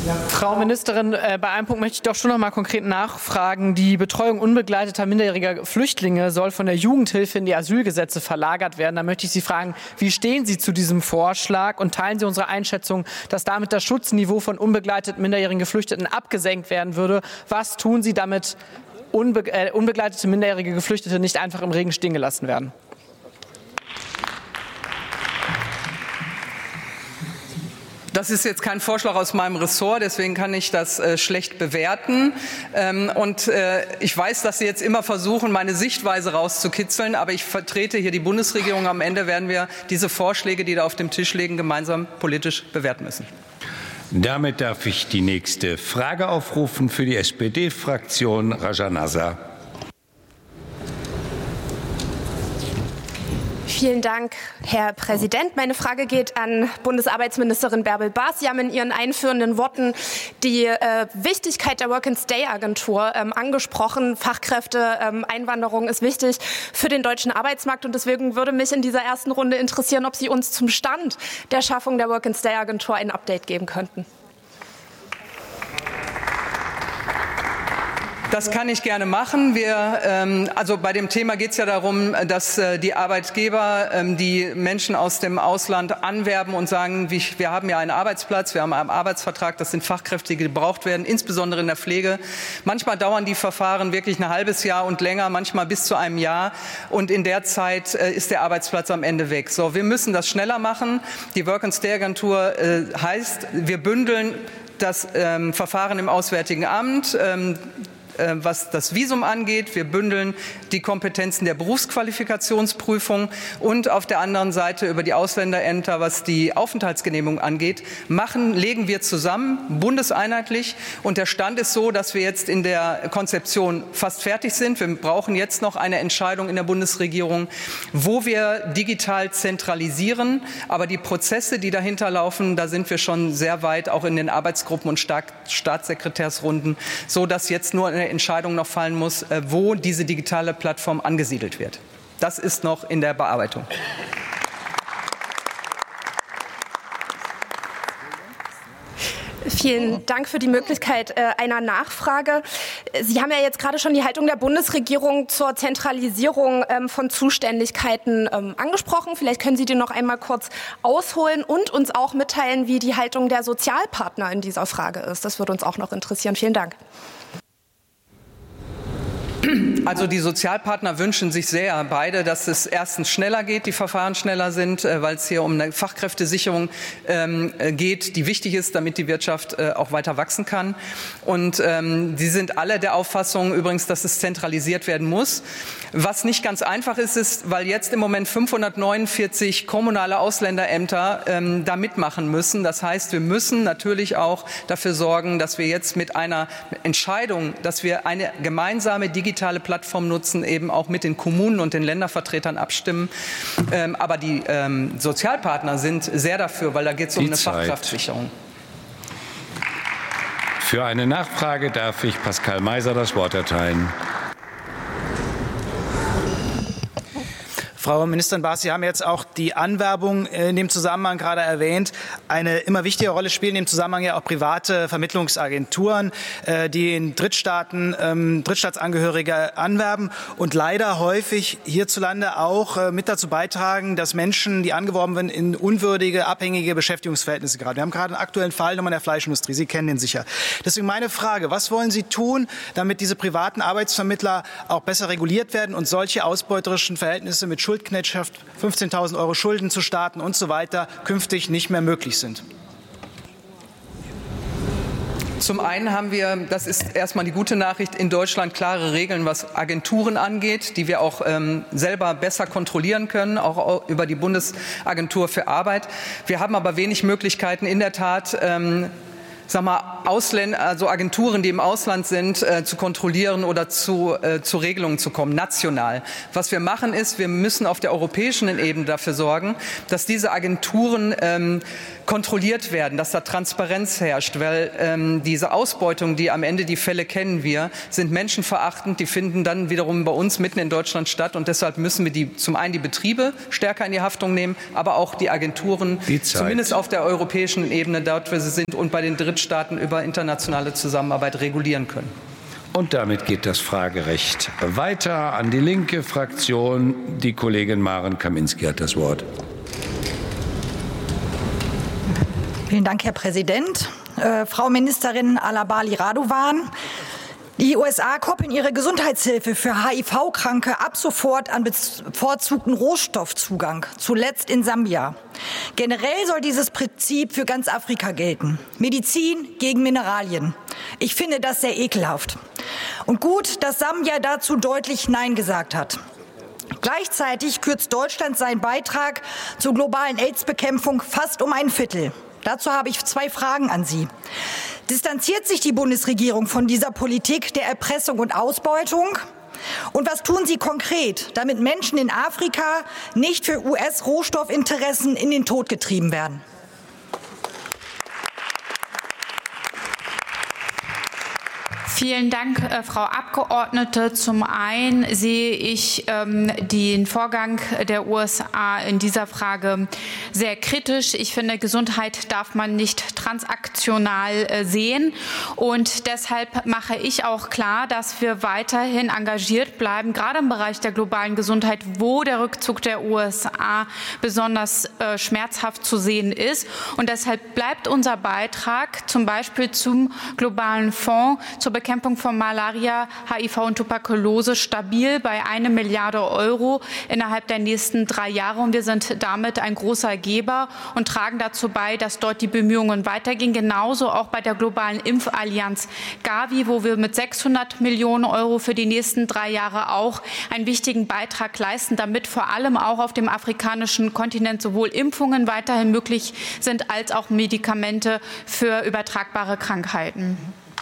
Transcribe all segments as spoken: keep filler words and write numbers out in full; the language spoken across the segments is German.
Frau Ministerin, äh, bei einem Punkt möchte ich doch schon noch mal konkret nachfragen. Die Betreuung unbegleiteter minderjähriger Flüchtlinge soll von der Jugendhilfe in die Asylgesetze verlagert werden. Da möchte ich Sie fragen, wie stehen Sie zu diesem Vorschlag und teilen Sie unsere Einschätzung, dass damit das Schutzniveau von unbegleiteten minderjährigen Geflüchteten abgesenkt werden würde? Was tun Sie, damit unbe äh, unbegleitete minderjährige Geflüchtete nicht einfach im Regen stehen gelassen werden? Das ist jetzt kein Vorschlag aus meinem Ressort, deswegen kann ich das äh, schlecht bewerten. Ähm, und äh, ich weiß, dass Sie jetzt immer versuchen, meine Sichtweise rauszukitzeln, aber ich vertrete hier die Bundesregierung. Am Ende werden wir diese Vorschläge, die da auf dem Tisch liegen, gemeinsam politisch bewerten müssen. Damit darf ich die nächste Frage aufrufen für die S P D-Fraktion. Rajanasa. Vielen Dank, Herr Präsident. Meine Frage geht an Bundesarbeitsministerin Bärbel Baas. Sie haben in Ihren einführenden Worten die äh, Wichtigkeit der Work-and-Stay-Agentur ähm, angesprochen. Fachkräfte-Einwanderung ähm, ist wichtig für den deutschen Arbeitsmarkt. Und deswegen würde mich in dieser ersten Runde interessieren, ob Sie uns zum Stand der Schaffung der Work-and-Stay-Agentur ein Update geben könnten. Das kann ich gerne machen. Wir, ähm, also bei dem Thema geht es ja darum, dass äh, die Arbeitgeber ähm, die Menschen aus dem Ausland anwerben und sagen, wie, wir haben ja einen Arbeitsplatz, wir haben einen Arbeitsvertrag, das sind Fachkräfte, die gebraucht werden, insbesondere in der Pflege. Manchmal dauern die Verfahren wirklich ein halbes Jahr und länger, manchmal bis zu einem Jahr. Und in der Zeit äh, ist der Arbeitsplatz am Ende weg. So, wir müssen das schneller machen. Die Work-and-Stay-Agentur äh, heißt, wir bündeln das ähm, Verfahren im Auswärtigen Amt, ähm, was das Visum angeht. Wir bündeln die Kompetenzen der Berufsqualifikationsprüfung und auf der anderen Seite über die Ausländerämter, was die Aufenthaltsgenehmigung angeht, machen, legen wir zusammen, bundeseinheitlich. Und der Stand ist so, dass wir jetzt in der Konzeption fast fertig sind. Wir brauchen jetzt noch eine Entscheidung in der Bundesregierung, wo wir digital zentralisieren. Aber die Prozesse, die dahinter laufen, da sind wir schon sehr weit, auch in den Arbeitsgruppen und Staatssekretärsrunden, so dass jetzt nur eine Entscheidung noch fallen muss, wo diese digitale Plattform angesiedelt wird. Das ist noch in der Bearbeitung. Vielen Dank für die Möglichkeit einer Nachfrage. Sie haben ja jetzt gerade schon die Haltung der Bundesregierung zur Zentralisierung von Zuständigkeiten angesprochen. Vielleicht können Sie die noch einmal kurz ausholen und uns auch mitteilen, wie die Haltung der Sozialpartner in dieser Frage ist. Das würde uns auch noch interessieren. Vielen Dank. Also die Sozialpartner wünschen sich sehr beide, dass es erstens schneller geht, die Verfahren schneller sind, weil es hier um eine Fachkräftesicherung ähm, geht, die wichtig ist, damit die Wirtschaft äh, auch weiter wachsen kann. Und ähm, sie sind alle der Auffassung übrigens, dass es zentralisiert werden muss. Was nicht ganz einfach ist, ist, weil jetzt im Moment fünfhundertneunundvierzig kommunale Ausländerämter ähm, da mitmachen müssen. Das heißt, wir müssen natürlich auch dafür sorgen, dass wir jetzt mit einer Entscheidung, dass wir eine gemeinsame digitale Plattform nutzen, eben auch mit den Kommunen und den Ländervertretern abstimmen. Ähm, aber die ähm, Sozialpartner sind sehr dafür, weil da geht es um eine Fachkraftsicherung. Für eine Nachfrage darf ich Pascal Meiser das Wort erteilen. Frau Ministerin Baas, Sie haben jetzt auch die Anwerbung in dem Zusammenhang gerade erwähnt. Eine immer wichtige Rolle spielen in dem Zusammenhang ja auch private Vermittlungsagenturen, die in Drittstaaten ähm, Drittstaatsangehörige anwerben und leider häufig hierzulande auch mit dazu beitragen, dass Menschen, die angeworben werden, in unwürdige, abhängige Beschäftigungsverhältnisse geraten. Wir haben gerade einen aktuellen Fall nochmal in der Fleischindustrie. Sie kennen den sicher. Deswegen meine Frage, was wollen Sie tun, damit diese privaten Arbeitsvermittler auch besser reguliert werden und solche ausbeuterischen Verhältnisse mit Schuld Schuldknechtschaft, fünfzehntausend Euro Schulden zu starten und so weiter, künftig nicht mehr möglich sind? Zum einen haben wir, das ist erstmal die gute Nachricht, in Deutschland klare Regeln, was Agenturen angeht, die wir auch ähm, selber besser kontrollieren können, auch über die Bundesagentur für Arbeit. Wir haben aber wenig Möglichkeiten, in der Tat, ähm, sag mal, Ausländer, also Agenturen, die im Ausland sind, äh, zu kontrollieren oder zu, äh, zu Regelungen zu kommen, national. Was wir machen ist, wir müssen auf der europäischen Ebene dafür sorgen, dass diese Agenturen ähm, kontrolliert werden, dass da Transparenz herrscht, weil ähm, diese Ausbeutung, die am Ende die Fälle kennen wir, sind menschenverachtend, die finden dann wiederum bei uns mitten in Deutschland statt und deshalb müssen wir die, zum einen die Betriebe stärker in die Haftung nehmen, aber auch die Agenturen, die zumindest auf der europäischen Ebene, dort wo sie sind und bei den Drittstaaten über wir internationale Zusammenarbeit regulieren können. Und damit geht das Fragerecht weiter an die linke Fraktion. Die Kollegin Maren Kaminski hat das Wort. Vielen Dank, Herr Präsident. Äh, Frau Ministerin Alabali Radovan, die U S A koppeln ihre Gesundheitshilfe für H I V-Kranke ab sofort an bevorzugten Rohstoffzugang, zuletzt in Sambia. Generell soll dieses Prinzip für ganz Afrika gelten. Medizin gegen Mineralien. Ich finde das sehr ekelhaft. Und gut, dass Sambia dazu deutlich Nein gesagt hat. Gleichzeitig kürzt Deutschland seinen Beitrag zur globalen AIDS-Bekämpfung fast um ein Viertel. Dazu habe ich zwei Fragen an Sie. Distanziert sich die Bundesregierung von dieser Politik der Erpressung und Ausbeutung? Und was tun Sie konkret, damit Menschen in Afrika nicht für U S-Rohstoffinteressen in den Tod getrieben werden? Vielen Dank, äh, Frau Abgeordnete. Zum einen sehe ich ähm, den Vorgang der U S A in dieser Frage sehr kritisch. Ich finde, Gesundheit darf man nicht transaktional äh, sehen. Und deshalb mache ich auch klar, dass wir weiterhin engagiert bleiben, gerade im Bereich der globalen Gesundheit, wo der Rückzug der U S A besonders äh, schmerzhaft zu sehen ist. Und deshalb bleibt unser Beitrag zum Beispiel zum globalen Fonds zur Bekämpfung von Malaria, H I V und Tuberkulose stabil bei einer Milliarde Euro innerhalb der nächsten drei Jahre. Und wir sind damit ein großer Geber und tragen dazu bei, dass dort die Bemühungen weitergehen. Genauso auch bei der globalen Impfallianz Gavi, wo wir mit sechshundert Millionen Euro für die nächsten drei Jahre auch einen wichtigen Beitrag leisten, damit vor allem auch auf dem afrikanischen Kontinent sowohl Impfungen weiterhin möglich sind, als auch Medikamente für übertragbare Krankheiten.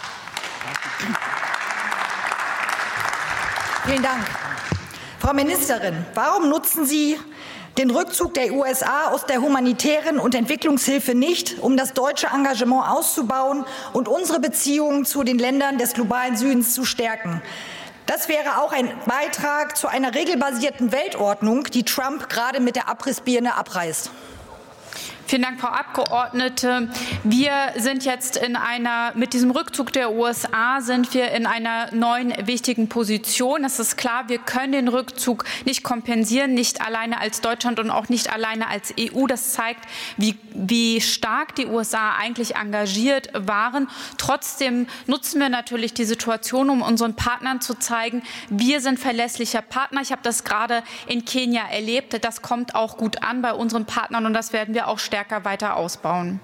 Vielen Dank. Frau Ministerin, warum nutzen Sie den Rückzug der U S A aus der humanitären und Entwicklungshilfe nicht, um das deutsche Engagement auszubauen und unsere Beziehungen zu den Ländern des globalen Südens zu stärken? Das wäre auch ein Beitrag zu einer regelbasierten Weltordnung, die Trump gerade mit der Abrissbirne abreißt. Vielen Dank, Frau Abgeordnete. Wir sind jetzt in einer, mit diesem Rückzug der U S A sind wir in einer neuen wichtigen Position. Es ist klar, wir können den Rückzug nicht kompensieren, nicht alleine als Deutschland und auch nicht alleine als E U. Das zeigt, wie, wie stark die U S A eigentlich engagiert waren. Trotzdem nutzen wir natürlich die Situation, um unseren Partnern zu zeigen, wir sind verlässlicher Partner. Ich habe das gerade in Kenia erlebt. Das kommt auch gut an bei unseren Partnern und das werden wir auch stärker weiter ausbauen.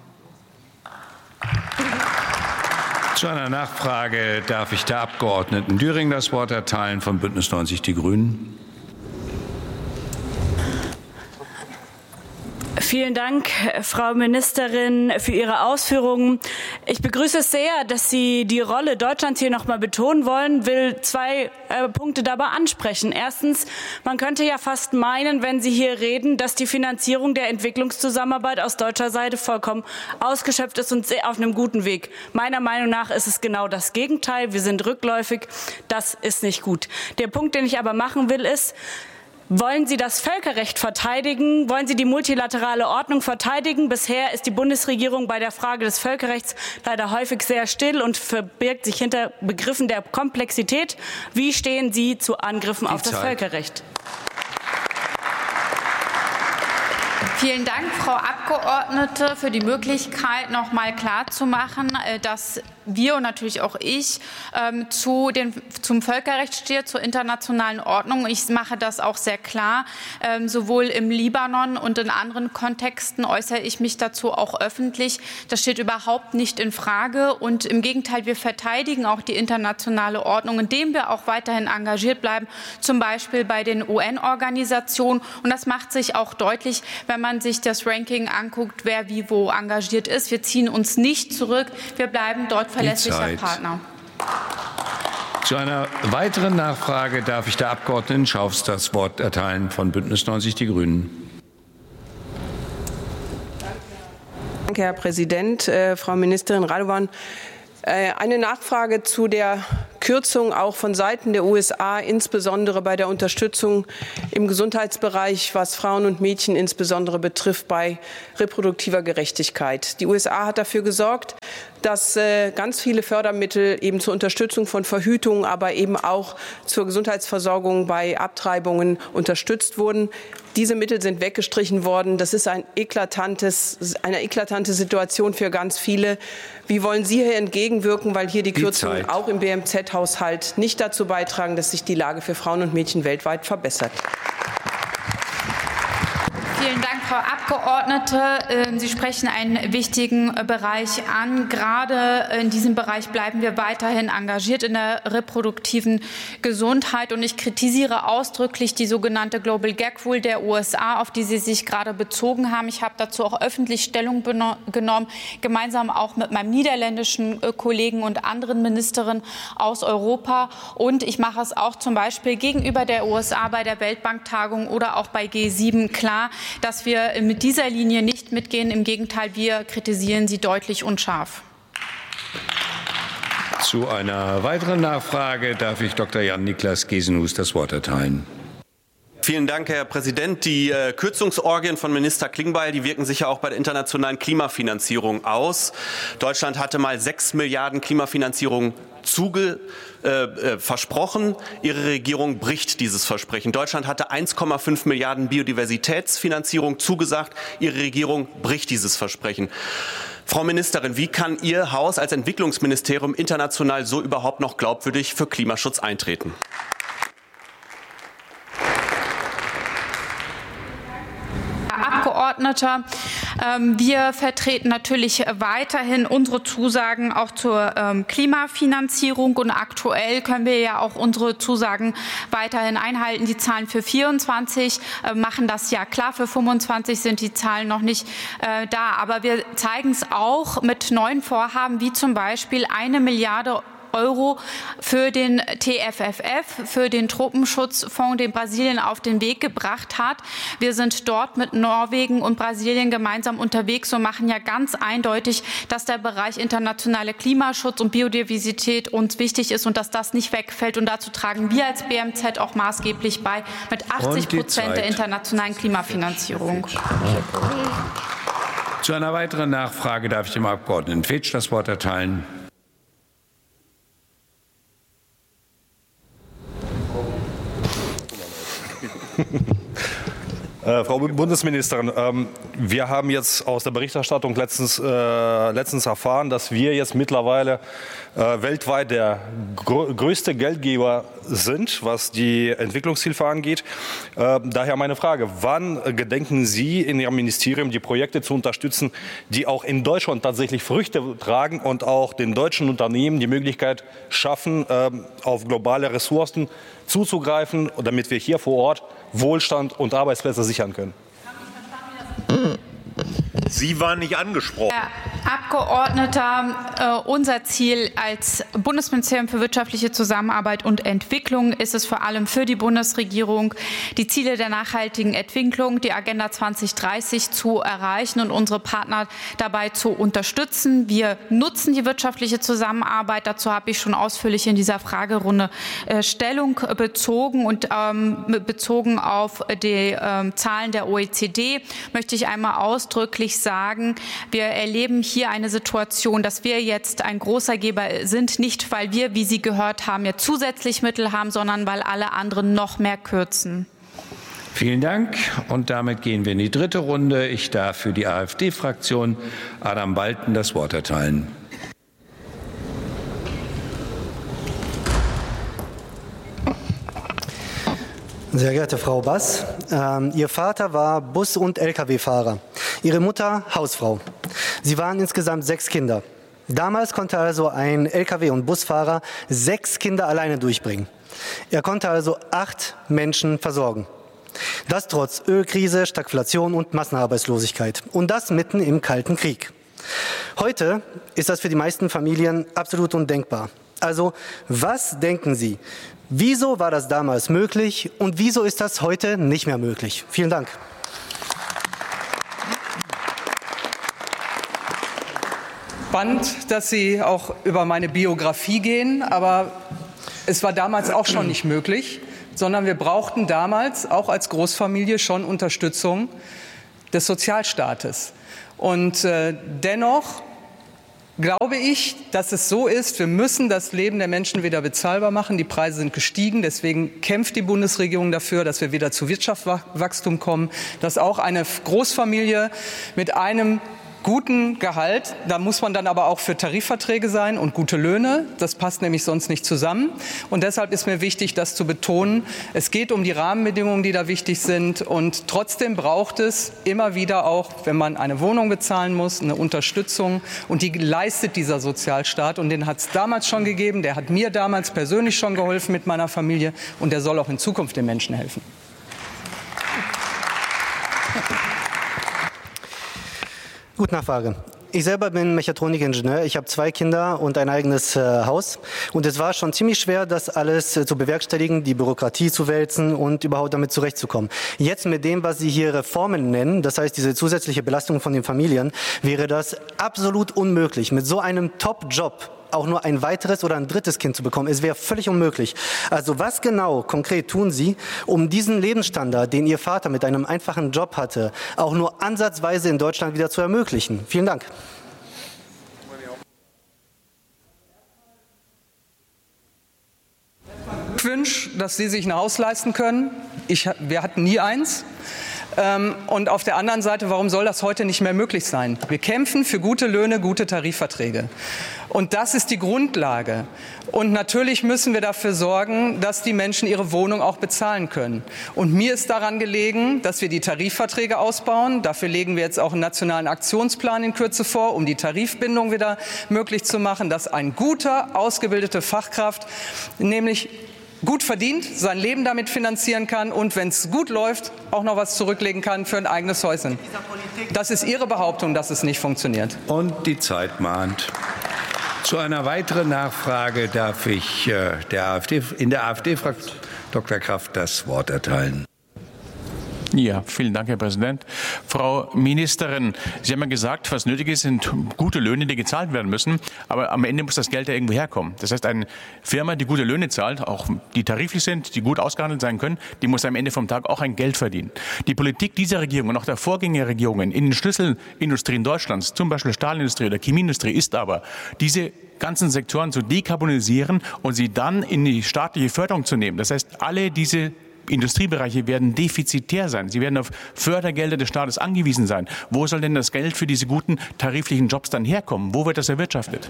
Zu einer Nachfrage darf ich der Abgeordneten Düring das Wort erteilen von Bündnis neunzig Die Grünen. Vielen Dank, Frau Ministerin, für Ihre Ausführungen. Ich begrüße es sehr, dass Sie die Rolle Deutschlands hier noch mal betonen wollen, will zwei äh, Punkte dabei ansprechen. Erstens, man könnte ja fast meinen, wenn Sie hier reden, dass die Finanzierung der Entwicklungszusammenarbeit aus deutscher Seite vollkommen ausgeschöpft ist und sehr auf einem guten Weg. Meiner Meinung nach ist es genau das Gegenteil. Wir sind rückläufig. Das ist nicht gut. Der Punkt, den ich aber machen will, ist, wollen Sie das Völkerrecht verteidigen? Wollen Sie die multilaterale Ordnung verteidigen? Bisher ist die Bundesregierung bei der Frage des Völkerrechts leider häufig sehr still und verbirgt sich hinter Begriffen der Komplexität. Wie stehen Sie zu Angriffen die auf das Zeit. Völkerrecht? Vielen Dank, Frau Abgeordnete, für die Möglichkeit, noch mal klarzumachen, dass wir und natürlich auch ich ähm, zu den, zum Völkerrecht stehe, zur internationalen Ordnung. Ich mache das auch sehr klar. Ähm, sowohl im Libanon und in anderen Kontexten äußere ich mich dazu auch öffentlich. Das steht überhaupt nicht in Frage. Und im Gegenteil, wir verteidigen auch die internationale Ordnung, indem wir auch weiterhin engagiert bleiben, zum Beispiel bei den U N-Organisationen. Und das macht sich auch deutlich, wenn man sich das Ranking anguckt, wer wie wo engagiert ist. Wir ziehen uns nicht zurück. Wir bleiben dort verlässlicher Partner. Zu einer weiteren Nachfrage darf ich der Abgeordneten Schaufs das Wort erteilen von Bündnis neunzig Die Grünen. Danke, Herr Präsident. Äh, Frau Ministerin Radovan, äh, eine Nachfrage zu der Kürzung auch von Seiten der U S A, insbesondere bei der Unterstützung im Gesundheitsbereich, was Frauen und Mädchen insbesondere betrifft, bei reproduktiver Gerechtigkeit. Die U S A hat dafür gesorgt, dass äh, ganz viele Fördermittel eben zur Unterstützung von Verhütung, aber eben auch zur Gesundheitsversorgung bei Abtreibungen unterstützt wurden. Diese Mittel sind weggestrichen worden. Das ist ein eklatantes, eine eklatante Situation für ganz viele. Wie wollen Sie hier entgegenwirken, weil hier die, die Kürzungen Zeit. auch im B M Z-Haushalt nicht dazu beitragen, dass sich die Lage für Frauen und Mädchen weltweit verbessert? Vielen Dank, Frau Abgeordnete. Sie sprechen einen wichtigen Bereich an. Gerade in diesem Bereich bleiben wir weiterhin engagiert in der reproduktiven Gesundheit. Und ich kritisiere ausdrücklich die sogenannte Global Gag Rule der U S A, auf die Sie sich gerade bezogen haben. Ich habe dazu auch öffentlich Stellung genommen, gemeinsam auch mit meinem niederländischen Kollegen und anderen Ministerinnen aus Europa. Und ich mache es auch zum Beispiel gegenüber der U S A bei der Weltbanktagung oder auch bei G sieben klar, dass wir mit dieser Linie nicht mitgehen. Im Gegenteil, wir kritisieren sie deutlich und scharf. Zu einer weiteren Nachfrage darf ich Doktor Jan-Niklas Gesenhus das Wort erteilen. Vielen Dank, Herr Präsident. Die äh, Kürzungsorgien von Minister Klingbeil, die wirken sich ja auch bei der internationalen Klimafinanzierung aus. Deutschland hatte mal sechs Milliarden Klimafinanzierung zuge, äh, äh, versprochen. Ihre Regierung bricht dieses Versprechen. Deutschland hatte eins Komma fünf Milliarden Biodiversitätsfinanzierung zugesagt. Ihre Regierung bricht dieses Versprechen. Frau Ministerin, wie kann Ihr Haus als Entwicklungsministerium international so überhaupt noch glaubwürdig für Klimaschutz eintreten? Abgeordneter. Wir vertreten natürlich weiterhin unsere Zusagen auch zur Klimafinanzierung. Und aktuell können wir ja auch unsere Zusagen weiterhin einhalten. Die Zahlen für vierundzwanzig machen das ja klar. Für fünfundzwanzig sind die Zahlen noch nicht da. Aber wir zeigen es auch mit neuen Vorhaben, wie zum Beispiel eine Milliarde Euro für den T F F F, für den Tropenschutzfonds, den Brasilien auf den Weg gebracht hat. Wir sind dort mit Norwegen und Brasilien gemeinsam unterwegs und machen ja ganz eindeutig, dass der Bereich internationaler Klimaschutz und Biodiversität uns wichtig ist und dass das nicht wegfällt. Und dazu tragen wir als B M Z auch maßgeblich bei mit achtzig Prozent der internationalen Klimafinanzierung. Zu einer weiteren Nachfrage darf ich dem Abgeordneten Fitsch das Wort erteilen. Äh, Frau Bundesministerin, ähm, wir haben jetzt aus der Berichterstattung letztens, äh, letztens erfahren, dass wir jetzt mittlerweile äh, weltweit der gr größte Geldgeber sind, was die Entwicklungshilfe angeht. Äh, daher meine Frage, wann gedenken Sie in Ihrem Ministerium die Projekte zu unterstützen, die auch in Deutschland tatsächlich Früchte tragen und auch den deutschen Unternehmen die Möglichkeit schaffen, äh, auf globale Ressourcen zuzugreifen, damit wir hier vor Ort Wohlstand und Arbeitsplätze sichern können? Sie waren nicht angesprochen. Herr Abgeordneter, äh, unser Ziel als Bundesministerium für wirtschaftliche Zusammenarbeit und Entwicklung ist es vor allem für die Bundesregierung, die Ziele der nachhaltigen Entwicklung, die Agenda zwanzig dreißig zu erreichen und unsere Partner dabei zu unterstützen. Wir nutzen die wirtschaftliche Zusammenarbeit. Dazu habe ich schon ausführlich in dieser Fragerunde äh, Stellung bezogen und ähm, bezogen auf die äh, Zahlen der O E C D möchte ich einmal ausdrücklich sagen, wir erleben hier eine Situation, dass wir jetzt ein großer Geber sind, nicht weil wir, wie Sie gehört haben, ja zusätzlich Mittel haben, sondern weil alle anderen noch mehr kürzen. Vielen Dank. Und damit gehen wir in die dritte Runde. Ich darf für die AfD-Fraktion Adam Balten das Wort erteilen. Sehr geehrte Frau Bass, äh, Ihr Vater war Bus- und L K W-Fahrer, Ihre Mutter Hausfrau. Sie waren insgesamt sechs Kinder. Damals konnte also ein L K W- und Busfahrer sechs Kinder alleine durchbringen. Er konnte also acht Menschen versorgen. Das trotz Ölkrise, Stagflation und Massenarbeitslosigkeit. Und das mitten im Kalten Krieg. Heute ist das für die meisten Familien absolut undenkbar. Also, was denken Sie? Wieso war das damals möglich und wieso ist das heute nicht mehr möglich? Vielen Dank. Spannend, dass Sie auch über meine Biografie gehen, aber es war damals auch schon nicht möglich, sondern wir brauchten damals auch als Großfamilie schon Unterstützung des Sozialstaates. Und äh, dennoch glaube ich, dass es so ist, wir müssen das Leben der Menschen wieder bezahlbar machen. Die Preise sind gestiegen. Deswegen kämpft die Bundesregierung dafür, dass wir wieder zu Wirtschaftswachstum kommen, dass auch eine Großfamilie mit einem guten Gehalt, da muss man dann aber auch für Tarifverträge sein und gute Löhne. Das passt nämlich sonst nicht zusammen. Und deshalb ist mir wichtig, das zu betonen. Es geht um die Rahmenbedingungen, die da wichtig sind. Und trotzdem braucht es immer wieder auch, wenn man eine Wohnung bezahlen muss, eine Unterstützung. Und die leistet dieser Sozialstaat. Und den hat es damals schon gegeben. Der hat mir damals persönlich schon geholfen mit meiner Familie. Und der soll auch in Zukunft den Menschen helfen. Gut, Nachfrage. Ich selber bin Mechatronikingenieur. Ich habe zwei Kinder und ein eigenes äh, Haus. Und es war schon ziemlich schwer, das alles äh, zu bewerkstelligen, die Bürokratie zu wälzen und überhaupt damit zurechtzukommen. Jetzt mit dem, was Sie hier Reformen nennen, das heißt diese zusätzliche Belastung von den Familien, wäre das absolut unmöglich. Mit so einem Top-Job auch nur ein weiteres oder ein drittes Kind zu bekommen. Es wäre völlig unmöglich. Also was genau konkret tun Sie, um diesen Lebensstandard, den Ihr Vater mit einem einfachen Job hatte, auch nur ansatzweise in Deutschland wieder zu ermöglichen? Vielen Dank. Ich wünsche, dass Sie sich ein Haus leisten können. Ich, wir hatten nie eins. Und auf der anderen Seite, warum soll das heute nicht mehr möglich sein? Wir kämpfen für gute Löhne, gute Tarifverträge. Und das ist die Grundlage. Und natürlich müssen wir dafür sorgen, dass die Menschen ihre Wohnung auch bezahlen können. Und mir ist daran gelegen, dass wir die Tarifverträge ausbauen. Dafür legen wir jetzt auch einen nationalen Aktionsplan in Kürze vor, um die Tarifbindung wieder möglich zu machen, dass ein guter, ausgebildete Fachkraft nämlich gut verdient, sein Leben damit finanzieren kann und, wenn es gut läuft, auch noch was zurücklegen kann für ein eigenes Häuschen. Das ist Ihre Behauptung, dass es nicht funktioniert. Und die Zeit mahnt. Zu einer weiteren Nachfrage darf ich äh, der AfD, in der AfD-Fraktion Doktor Kraft das Wort erteilen. Ja, vielen Dank, Herr Präsident. Frau Ministerin, Sie haben ja gesagt, was nötig ist, sind gute Löhne, die gezahlt werden müssen. Aber am Ende muss das Geld ja irgendwo herkommen. Das heißt, eine Firma, die gute Löhne zahlt, auch die tariflich sind, die gut ausgehandelt sein können, die muss am Ende vom Tag auch ein Geld verdienen. Die Politik dieser Regierung und auch der Vorgängerregierungen in den Schlüsselindustrien Deutschlands, zum Beispiel Stahlindustrie oder Chemieindustrie, ist aber, diese ganzen Sektoren zu dekarbonisieren und sie dann in die staatliche Förderung zu nehmen. Das heißt, alle diese Industriebereiche werden defizitär sein. Sie werden auf Fördergelder des Staates angewiesen sein. Wo soll denn das Geld für diese guten tariflichen Jobs dann herkommen? Wo wird das erwirtschaftet?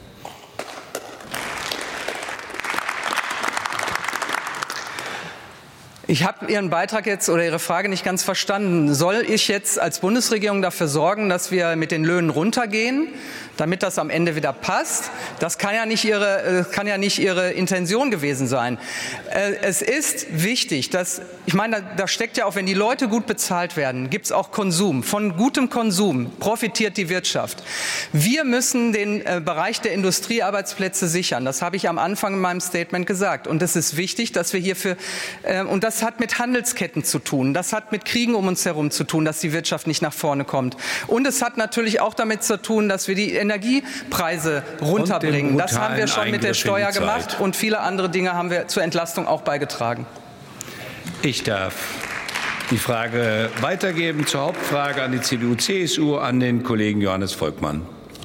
Ich habe Ihren Beitrag jetzt oder Ihre Frage nicht ganz verstanden. Soll ich jetzt als Bundesregierung dafür sorgen, dass wir mit den Löhnen runtergehen, damit das am Ende wieder passt? Das kann ja nicht Ihre, kann ja nicht Ihre Intention gewesen sein. Es ist wichtig, dass, ich meine, da steckt ja auch, wenn die Leute gut bezahlt werden, gibt es auch Konsum. Von gutem Konsum profitiert die Wirtschaft. Wir müssen den Bereich der Industriearbeitsplätze sichern. Das habe ich am Anfang in meinem Statement gesagt. Und es ist wichtig, dass wir hierfür, und das hat mit Handelsketten zu tun, das hat mit Kriegen um uns herum zu tun, dass die Wirtschaft nicht nach vorne kommt. Und es hat natürlich auch damit zu tun, dass wir die Energiepreise runterbringen. Das haben wir schon mit der Steuer gemacht und viele andere Dinge haben wir zur Entlastung auch beigetragen. Ich darf die Frage weitergeben zur Hauptfrage an die C D U C S U, an den Kollegen Johannes Volkmann.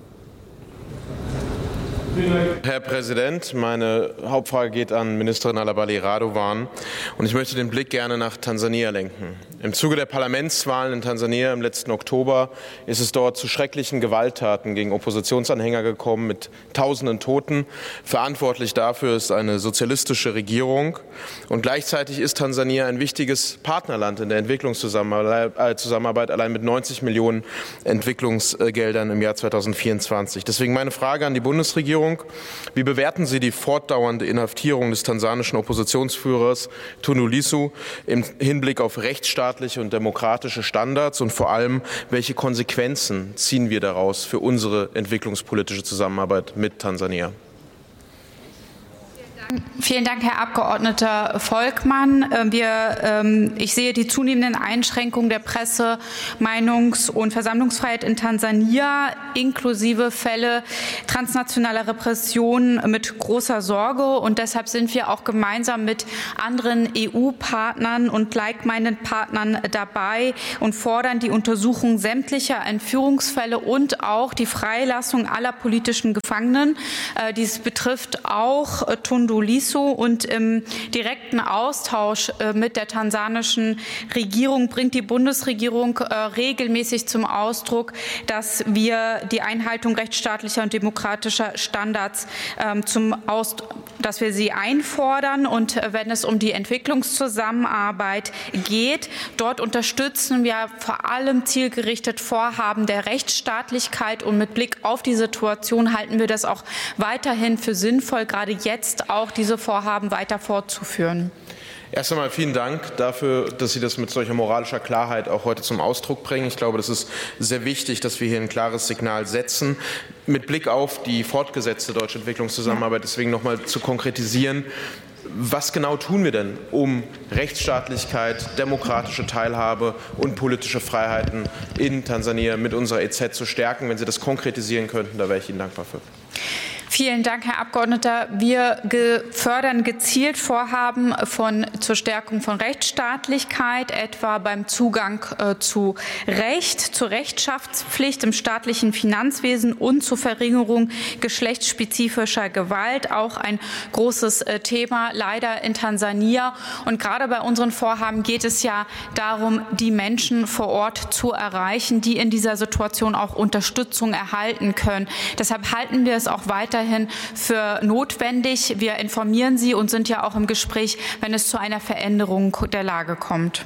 Herr Präsident, meine Hauptfrage geht an Ministerin Alabali Radovan und ich möchte den Blick gerne nach Tansania lenken. Im Zuge der Parlamentswahlen in Tansania im letzten Oktober ist es dort zu schrecklichen Gewalttaten gegen Oppositionsanhänger gekommen mit tausenden Toten. Verantwortlich dafür ist eine sozialistische Regierung und gleichzeitig ist Tansania ein wichtiges Partnerland in der Entwicklungszusammenarbeit, allein mit neunzig Millionen Entwicklungsgeldern im Jahr zweitausendvierundzwanzig. Deswegen meine Frage an die Bundesregierung: Wie bewerten Sie die fortdauernde Inhaftierung des tansanischen Oppositionsführers Tundu Lissu im Hinblick auf rechtsstaatliche und demokratische Standards und vor allem, welche Konsequenzen ziehen wir daraus für unsere entwicklungspolitische Zusammenarbeit mit Tansania? Vielen Dank, Herr Abgeordneter Volkmann. Wir, ich sehe die zunehmenden Einschränkungen der Presse-, Meinungs- und Versammlungsfreiheit in Tansania inklusive Fälle transnationaler Repression mit großer Sorge. Und deshalb sind wir auch gemeinsam mit anderen E U-Partnern und like-minded Partnern dabei und fordern die Untersuchung sämtlicher Entführungsfälle und auch die Freilassung aller politischen Gefangenen. Dies betrifft auch Tundu Lissu, und im direkten Austausch mit der tansanischen Regierung bringt die Bundesregierung regelmäßig zum Ausdruck, dass wir die Einhaltung rechtsstaatlicher und demokratischer Standards zum Aus, dass wir sie einfordern. Und wenn es um die Entwicklungszusammenarbeit geht, dort unterstützen wir vor allem zielgerichtet Vorhaben der Rechtsstaatlichkeit, und mit Blick auf die Situation halten wir das auch weiterhin für sinnvoll, gerade jetzt auch diese Vorhaben weiter fortzuführen. Erst einmal vielen Dank dafür, dass Sie das mit solcher moralischer Klarheit auch heute zum Ausdruck bringen. Ich glaube, das ist sehr wichtig, dass wir hier ein klares Signal setzen. Mit Blick auf die fortgesetzte deutsche Entwicklungszusammenarbeit, deswegen noch mal zu konkretisieren: Was genau tun wir denn, um Rechtsstaatlichkeit, demokratische Teilhabe und politische Freiheiten in Tansania mit unserer E Z zu stärken? Wenn Sie das konkretisieren könnten, da wäre ich Ihnen dankbar für. Vielen Dank, Herr Abgeordneter. Wir ge fördern gezielt Vorhaben von, zur Stärkung von Rechtsstaatlichkeit, etwa beim Zugang äh, zu Recht, zur Rechenschaftspflicht im staatlichen Finanzwesen und zur Verringerung geschlechtsspezifischer Gewalt. Auch ein großes äh, Thema leider in Tansania. Und gerade bei unseren Vorhaben geht es ja darum, die Menschen vor Ort zu erreichen, die in dieser Situation auch Unterstützung erhalten können. Deshalb halten wir es auch weiterhin für notwendig. Wir informieren Sie und sind ja auch im Gespräch, wenn es zu einer Veränderung der Lage kommt.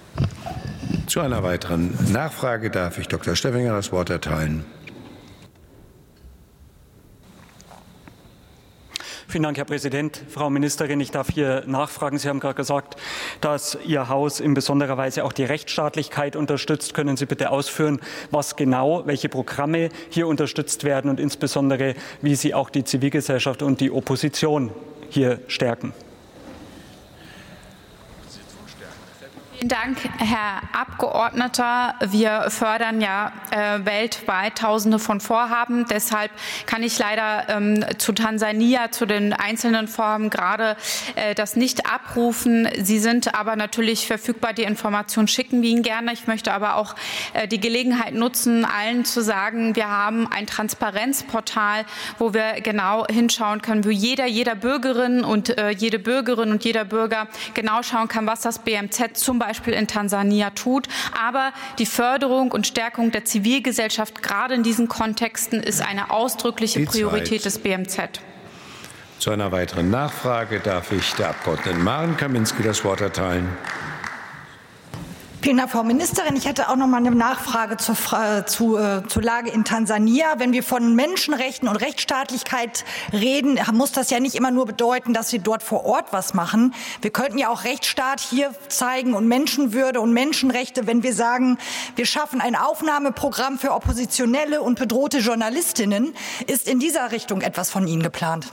Zu einer weiteren Nachfrage darf ich Doktor Steffinger das Wort erteilen. Vielen Dank, Herr Präsident. Frau Ministerin, ich darf hier nachfragen. Sie haben gerade gesagt, dass Ihr Haus in besonderer Weise auch die Rechtsstaatlichkeit unterstützt. Können Sie bitte ausführen, was genau, welche Programme hier unterstützt werden und insbesondere, wie Sie auch die Zivilgesellschaft und die Opposition hier stärken? Vielen Dank, Herr Abgeordneter. Wir fördern ja äh, weltweit Tausende von Vorhaben. Deshalb kann ich leider ähm, zu Tansania, zu den einzelnen Vorhaben gerade äh, das nicht abrufen. Sie sind aber natürlich verfügbar. Die Informationen schicken wir Ihnen gerne. Ich möchte aber auch äh, die Gelegenheit nutzen, allen zu sagen, wir haben ein Transparenzportal, wo wir genau hinschauen können, wo jeder, jeder Bürgerin und äh, jede Bürgerin und jeder Bürger genau schauen kann, was das B M Z zum Beispiel Beispiel in Tansania tut. Aber die Förderung und Stärkung der Zivilgesellschaft gerade in diesen Kontexten ist eine ausdrückliche Die Priorität Zeit. des B M Z. Zu einer weiteren Nachfrage darf ich der Abgeordneten Maren Kaminski das Wort erteilen. Vielen Dank, Frau Ministerin. Ich hätte auch noch mal eine Nachfrage zur, zu, äh, zur Lage in Tansania. Wenn wir von Menschenrechten und Rechtsstaatlichkeit reden, muss das ja nicht immer nur bedeuten, dass wir dort vor Ort was machen. Wir könnten ja auch Rechtsstaat hier zeigen und Menschenwürde und Menschenrechte, wenn wir sagen, wir schaffen ein Aufnahmeprogramm für Oppositionelle und bedrohte Journalistinnen. Ist in dieser Richtung etwas von Ihnen geplant?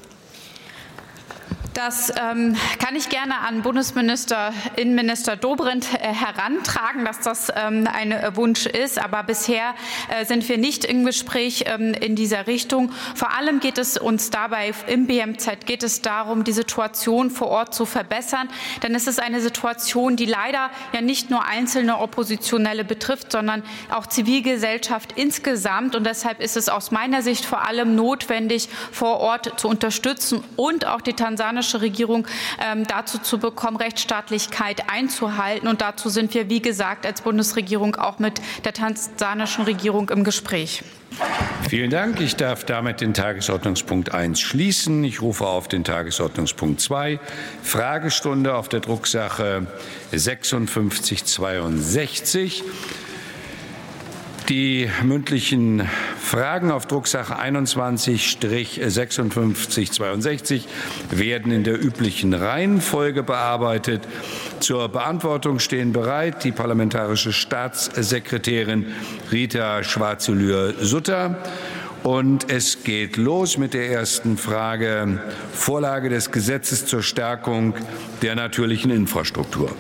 Das ähm, kann ich gerne an Bundesminister, Innenminister Dobrindt äh, herantragen, dass das ähm, ein äh, Wunsch ist. Aber bisher äh, sind wir nicht im Gespräch ähm, in dieser Richtung. Vor allem geht es uns dabei im B M Z geht es darum, die Situation vor Ort zu verbessern. Denn es ist eine Situation, die leider ja nicht nur einzelne Oppositionelle betrifft, sondern auch Zivilgesellschaft insgesamt. Und deshalb ist es aus meiner Sicht vor allem notwendig, vor Ort zu unterstützen und auch die tansanische Regierung ähm, dazu zu bekommen, Rechtsstaatlichkeit einzuhalten. Und dazu sind wir, wie gesagt, als Bundesregierung auch mit der tansanischen Regierung im Gespräch. Vielen Dank. Ich darf damit den Tagesordnungspunkt eins schließen. Ich rufe auf den Tagesordnungspunkt zwei, Fragestunde auf der Drucksache sechsundfünfzig zweiundsechzig. Die mündlichen Fragen auf Drucksache einundzwanzig sechsundfünfzig zweiundsechzig werden in der üblichen Reihenfolge bearbeitet. Zur Beantwortung stehen bereit die parlamentarische Staatssekretärin Rita Schwarzulür-Sutter Und es geht los mit der ersten Frage. Vorlage des Gesetzes zur Stärkung der natürlichen Infrastruktur.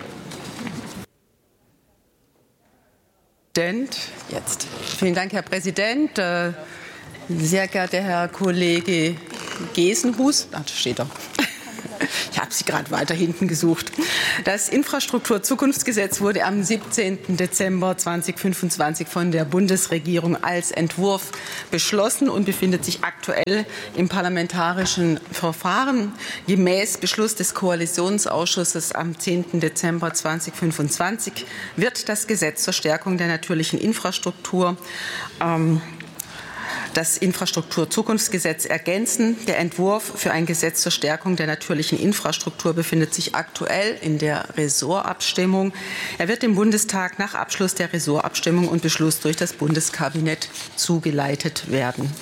Jetzt. Vielen Dank, Herr Präsident. Sehr geehrter Herr Kollege Gesenhus, da steht er. Ich habe Sie gerade weiter hinten gesucht. Das Infrastrukturzukunftsgesetz wurde am siebzehnten Dezember zweitausendfünfundzwanzig von der Bundesregierung als Entwurf beschlossen und befindet sich aktuell im parlamentarischen Verfahren. Gemäß Beschluss des Koalitionsausschusses am zehnten Dezember zweitausendfünfundzwanzig wird das Gesetz zur Stärkung der natürlichen Infrastruktur ähm, das Infrastrukturzukunftsgesetz ergänzen. Der Entwurf für ein Gesetz zur Stärkung der natürlichen Infrastruktur befindet sich aktuell in der Ressortabstimmung. Er wird dem Bundestag nach Abschluss der Ressortabstimmung und Beschluss durch das Bundeskabinett zugeleitet werden.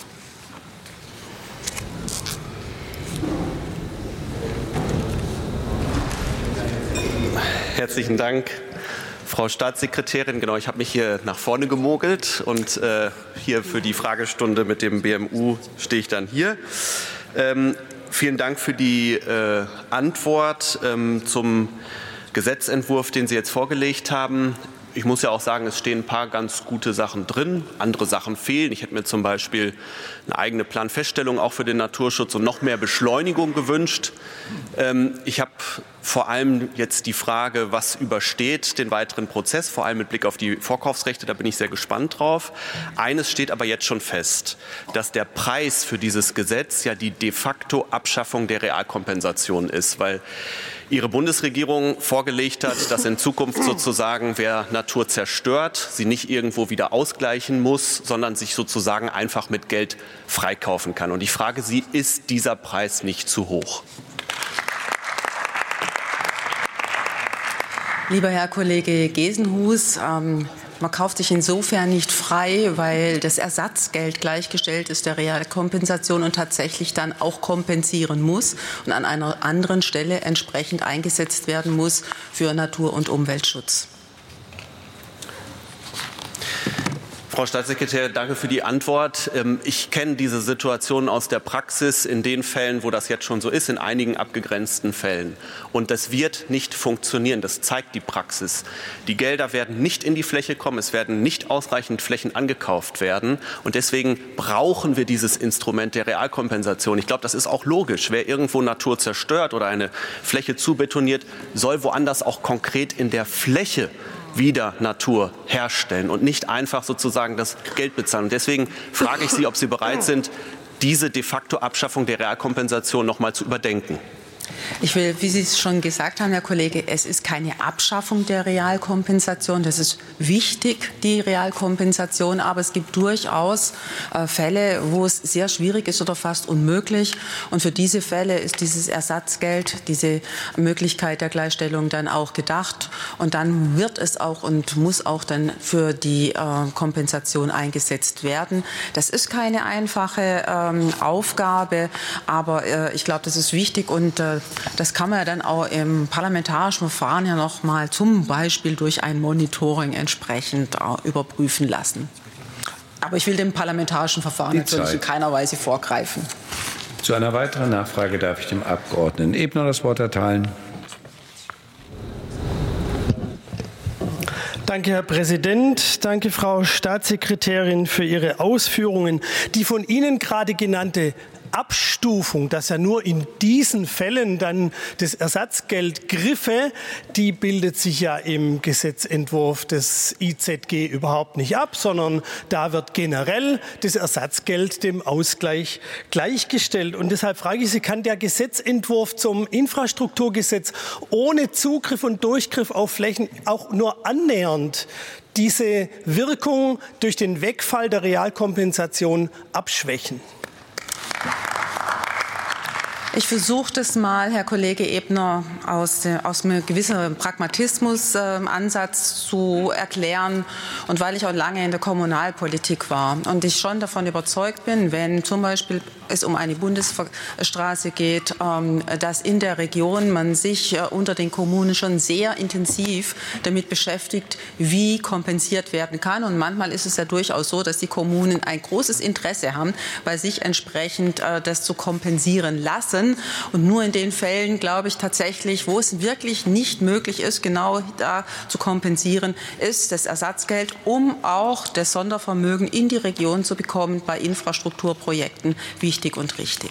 Herzlichen Dank. Frau Staatssekretärin, genau, ich habe mich hier nach vorne gemogelt und äh, hier für die Fragestunde mit dem B M U stehe ich dann hier. Ähm, vielen Dank für die äh, Antwort ähm, zum Gesetzentwurf, den Sie jetzt vorgelegt haben. Ich muss ja auch sagen, es stehen ein paar ganz gute Sachen drin, andere Sachen fehlen. Ich hätte mir zum Beispiel eine eigene Planfeststellung auch für den Naturschutz und noch mehr Beschleunigung gewünscht. Ähm, ich habe vor allem jetzt die Frage, was übersteht den weiteren Prozess, vor allem mit Blick auf die Vorkaufsrechte, da bin ich sehr gespannt drauf. Eines steht aber jetzt schon fest, dass der Preis für dieses Gesetz ja die de facto Abschaffung der Realkompensation ist, weil Ihre Bundesregierung vorgelegt hat, dass in Zukunft sozusagen, wer Natur zerstört, sie nicht irgendwo wieder ausgleichen muss, sondern sich sozusagen einfach mit Geld freikaufen kann. Und ich frage Sie, ist dieser Preis nicht zu hoch? Lieber Herr Kollege Gesenhus, ähm, man kauft sich insofern nicht frei, weil das Ersatzgeld gleichgestellt ist der Realkompensation und tatsächlich dann auch kompensieren muss und an einer anderen Stelle entsprechend eingesetzt werden muss für Natur- und Umweltschutz. Frau Staatssekretärin, danke für die Antwort. Ich kenne diese Situation aus der Praxis in den Fällen, wo das jetzt schon so ist, in einigen abgegrenzten Fällen. Und das wird nicht funktionieren. Das zeigt die Praxis. Die Gelder werden nicht in die Fläche kommen. Es werden nicht ausreichend Flächen angekauft werden. Und deswegen brauchen wir dieses Instrument der Realkompensation. Ich glaube, das ist auch logisch. Wer irgendwo Natur zerstört oder eine Fläche zubetoniert, soll woanders auch konkret in der Fläche wieder Natur herstellen und nicht einfach sozusagen das Geld bezahlen. Und deswegen frage ich Sie, ob Sie bereit sind, diese de facto Abschaffung der Realkompensation noch mal zu überdenken. Ich will, wie Sie es schon gesagt haben, Herr Kollege, es ist keine Abschaffung der Realkompensation. Das ist wichtig, die Realkompensation. Aber es gibt durchaus äh, Fälle, wo es sehr schwierig ist oder fast unmöglich. Und für diese Fälle ist dieses Ersatzgeld, diese Möglichkeit der Gleichstellung dann auch gedacht. Und dann wird es auch und muss auch dann für die äh, Kompensation eingesetzt werden. Das ist keine einfache ähm, Aufgabe, aber äh, ich glaube, das ist wichtig und äh, das kann man ja dann auch im parlamentarischen Verfahren ja noch mal zum Beispiel durch ein Monitoring entsprechend überprüfen lassen. Aber ich will dem parlamentarischen Verfahren Die natürlich Zeit. in keiner Weise vorgreifen. Zu einer weiteren Nachfrage darf ich dem Abgeordneten Ebner das Wort erteilen. Danke, Herr Präsident. Danke, Frau Staatssekretärin, für Ihre Ausführungen. Die von Ihnen gerade genannte Abstufung, dass ja nur in diesen Fällen dann das Ersatzgeld griffe, die bildet sich ja im Gesetzentwurf des I Z G überhaupt nicht ab, sondern da wird generell das Ersatzgeld dem Ausgleich gleichgestellt. Und deshalb frage ich Sie, kann der Gesetzentwurf zum Infrastrukturgesetz ohne Zugriff und Durchgriff auf Flächen auch nur annähernd diese Wirkung durch den Wegfall der Realkompensation abschwächen? Ich versuche das mal, Herr Kollege Ebner, aus, aus einem gewissen Pragmatismus-Ansatz äh, zu erklären. Und weil ich auch lange in der Kommunalpolitik war und ich schon davon überzeugt bin, wenn zum Beispiel es um eine Bundesstraße geht, ähm, dass in der Region man sich äh, unter den Kommunen schon sehr intensiv damit beschäftigt, wie kompensiert werden kann. Und manchmal ist es ja durchaus so, dass die Kommunen ein großes Interesse haben, bei sich entsprechend äh, das zu kompensieren lassen. Und nur in den Fällen, glaube ich, tatsächlich, wo es wirklich nicht möglich ist, genau da zu kompensieren, ist das Ersatzgeld, um auch das Sondervermögen in die Region zu bekommen, bei Infrastrukturprojekten wichtig und richtig.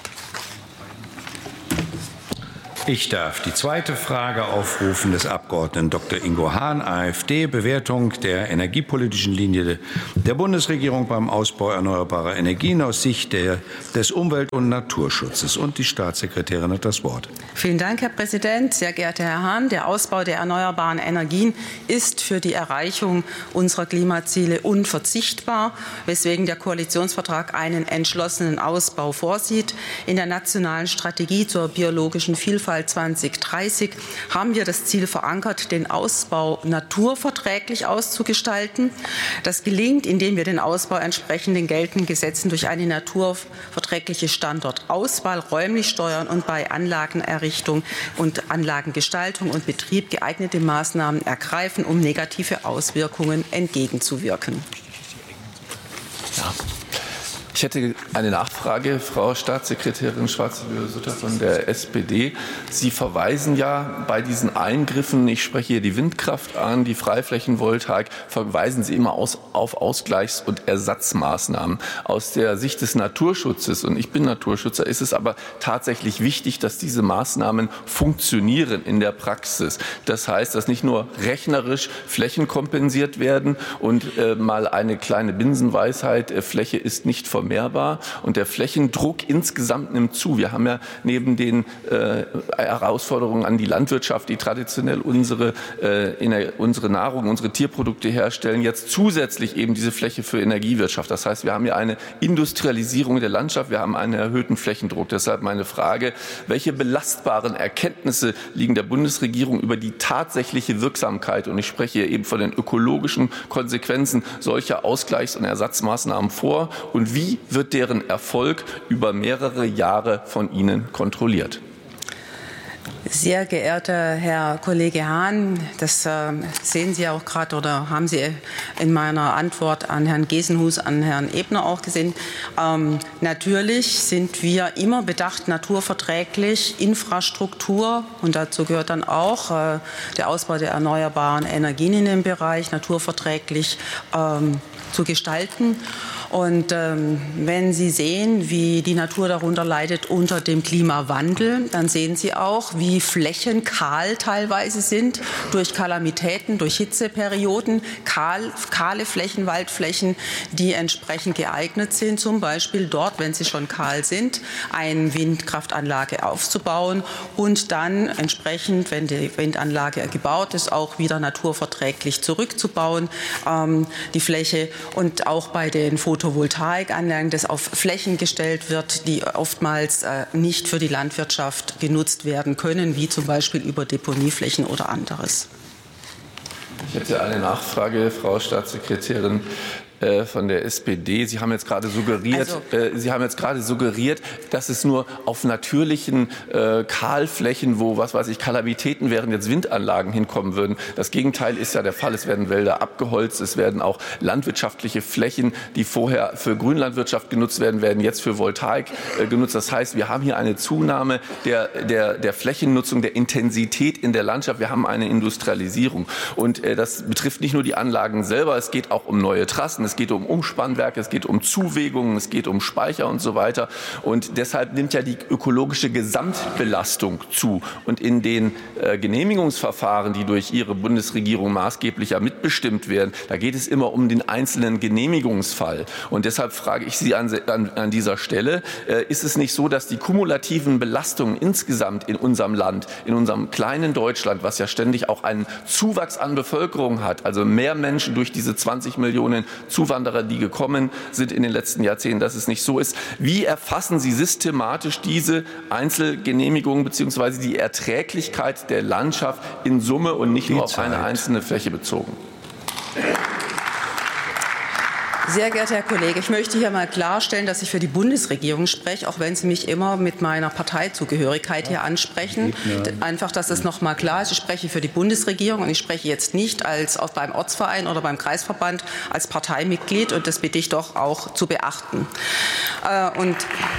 Ich darf die zweite Frage aufrufen des Abgeordneten Doktor Ingo Hahn, AfD, Bewertung der energiepolitischen Linie der Bundesregierung beim Ausbau erneuerbarer Energien aus Sicht der, des Umwelt- und Naturschutzes. Und die Staatssekretärin hat das Wort. Vielen Dank, Herr Präsident. Sehr geehrter Herr Hahn, der Ausbau der erneuerbaren Energien ist für die Erreichung unserer Klimaziele unverzichtbar, weswegen der Koalitionsvertrag einen entschlossenen Ausbau vorsieht. In der nationalen Strategie zur biologischen Vielfalt zwanzig dreißig haben wir das Ziel verankert, den Ausbau naturverträglich auszugestalten. Das gelingt, indem wir den Ausbau entsprechend den geltenden Gesetzen durch eine naturverträgliche Standortauswahl räumlich steuern und bei Anlagenerrichtung und Anlagengestaltung und Betrieb geeignete Maßnahmen ergreifen, um negative Auswirkungen entgegenzuwirken. Ja. Ich hätte eine Nachfrage, Frau Staatssekretärin Schwarze-Sutter von der S P D. Sie verweisen ja bei diesen Eingriffen, ich spreche hier die Windkraft an, die Freiflächenvoltaik, verweisen Sie immer aus, auf Ausgleichs- und Ersatzmaßnahmen. Aus der Sicht des Naturschutzes, und ich bin Naturschützer, ist es aber tatsächlich wichtig, dass diese Maßnahmen funktionieren in der Praxis. Das heißt, dass nicht nur rechnerisch Flächen kompensiert werden und äh, mal eine kleine Binsenweisheit, äh, Fläche ist nicht vermehrbar und der Flächendruck insgesamt nimmt zu. Wir haben ja neben den äh, Herausforderungen an die Landwirtschaft, die traditionell unsere, äh, in der, unsere Nahrung, unsere Tierprodukte herstellen, jetzt zusätzlich eben diese Fläche für Energiewirtschaft. Das heißt, wir haben ja eine Industrialisierung der Landschaft, wir haben einen erhöhten Flächendruck. Deshalb meine Frage, welche belastbaren Erkenntnisse liegen der Bundesregierung über die tatsächliche Wirksamkeit, und ich spreche hier eben von den ökologischen Konsequenzen solcher Ausgleichs- und Ersatzmaßnahmen vor, und wie wird deren Erfolg über mehrere Jahre von Ihnen kontrolliert? Sehr geehrter Herr Kollege Hahn, das äh, sehen Sie auch gerade oder haben Sie in meiner Antwort an Herrn Gesenhus, an Herrn Ebner auch gesehen. Ähm, natürlich sind wir immer bedacht, naturverträglich Infrastruktur, und dazu gehört dann auch äh, der Ausbau der erneuerbaren Energien in dem Bereich, naturverträglich ähm, zu gestalten. Und ähm, wenn Sie sehen, wie die Natur darunter leidet unter dem Klimawandel, dann sehen Sie auch, wie Flächen kahl teilweise sind durch Kalamitäten, durch Hitzeperioden, kahl, kahle Flächen, Waldflächen, die entsprechend geeignet sind, zum Beispiel dort, wenn sie schon kahl sind, eine Windkraftanlage aufzubauen und dann entsprechend, wenn die Windanlage gebaut ist, auch wieder naturverträglich zurückzubauen, ähm, die Fläche, und auch bei den Photovoltaikanlagen, das auf Flächen gestellt wird, die oftmals äh, nicht für die Landwirtschaft genutzt werden können, wie zum Beispiel über Deponieflächen oder anderes. Ich hätte eine Nachfrage, Frau Staatssekretärin von der S P D. Sie haben jetzt gerade suggeriert, also, äh, Sie haben jetzt gerade suggeriert, dass es nur auf natürlichen äh, Kahlflächen, wo was weiß ich Kalamitäten wären, jetzt Windanlagen hinkommen würden. Das Gegenteil ist ja der Fall. Es werden Wälder abgeholzt, es werden auch landwirtschaftliche Flächen, die vorher für Grünlandwirtschaft genutzt werden, werden jetzt für Voltaik äh, genutzt. Das heißt, wir haben hier eine Zunahme der, der, der Flächennutzung, der Intensität in der Landschaft. Wir haben eine Industrialisierung. Und äh, das betrifft nicht nur die Anlagen selber, es geht auch um neue Trassen. Es geht um Umspannwerke, es geht um Zuwägungen, es geht um Speicher und so weiter. Und deshalb nimmt ja die ökologische Gesamtbelastung zu. Und in den äh, Genehmigungsverfahren, die durch Ihre Bundesregierung maßgeblich ja mitbestimmt werden, da geht es immer um den einzelnen Genehmigungsfall. Und deshalb frage ich Sie an, an, an dieser Stelle, äh, ist es nicht so, dass die kumulativen Belastungen insgesamt in unserem Land, in unserem kleinen Deutschland, was ja ständig auch einen Zuwachs an Bevölkerung hat, also mehr Menschen durch diese zwanzig Millionen Zuwanderer, die gekommen sind in den letzten Jahrzehnten, dass es nicht so ist. Wie erfassen Sie systematisch diese Einzelgenehmigungen bzw. die Erträglichkeit der Landschaft in Summe und nicht nur auf eine einzelne Fläche bezogen? Sehr geehrter Herr Kollege, ich möchte hier mal klarstellen, dass ich für die Bundesregierung spreche, auch wenn Sie mich immer mit meiner Parteizugehörigkeit hier ansprechen. Einfach, dass das noch mal klar ist. Ich spreche für die Bundesregierung und ich spreche jetzt nicht als auch beim Ortsverein oder beim Kreisverband als Parteimitglied, und das bitte ich doch auch zu beachten. Und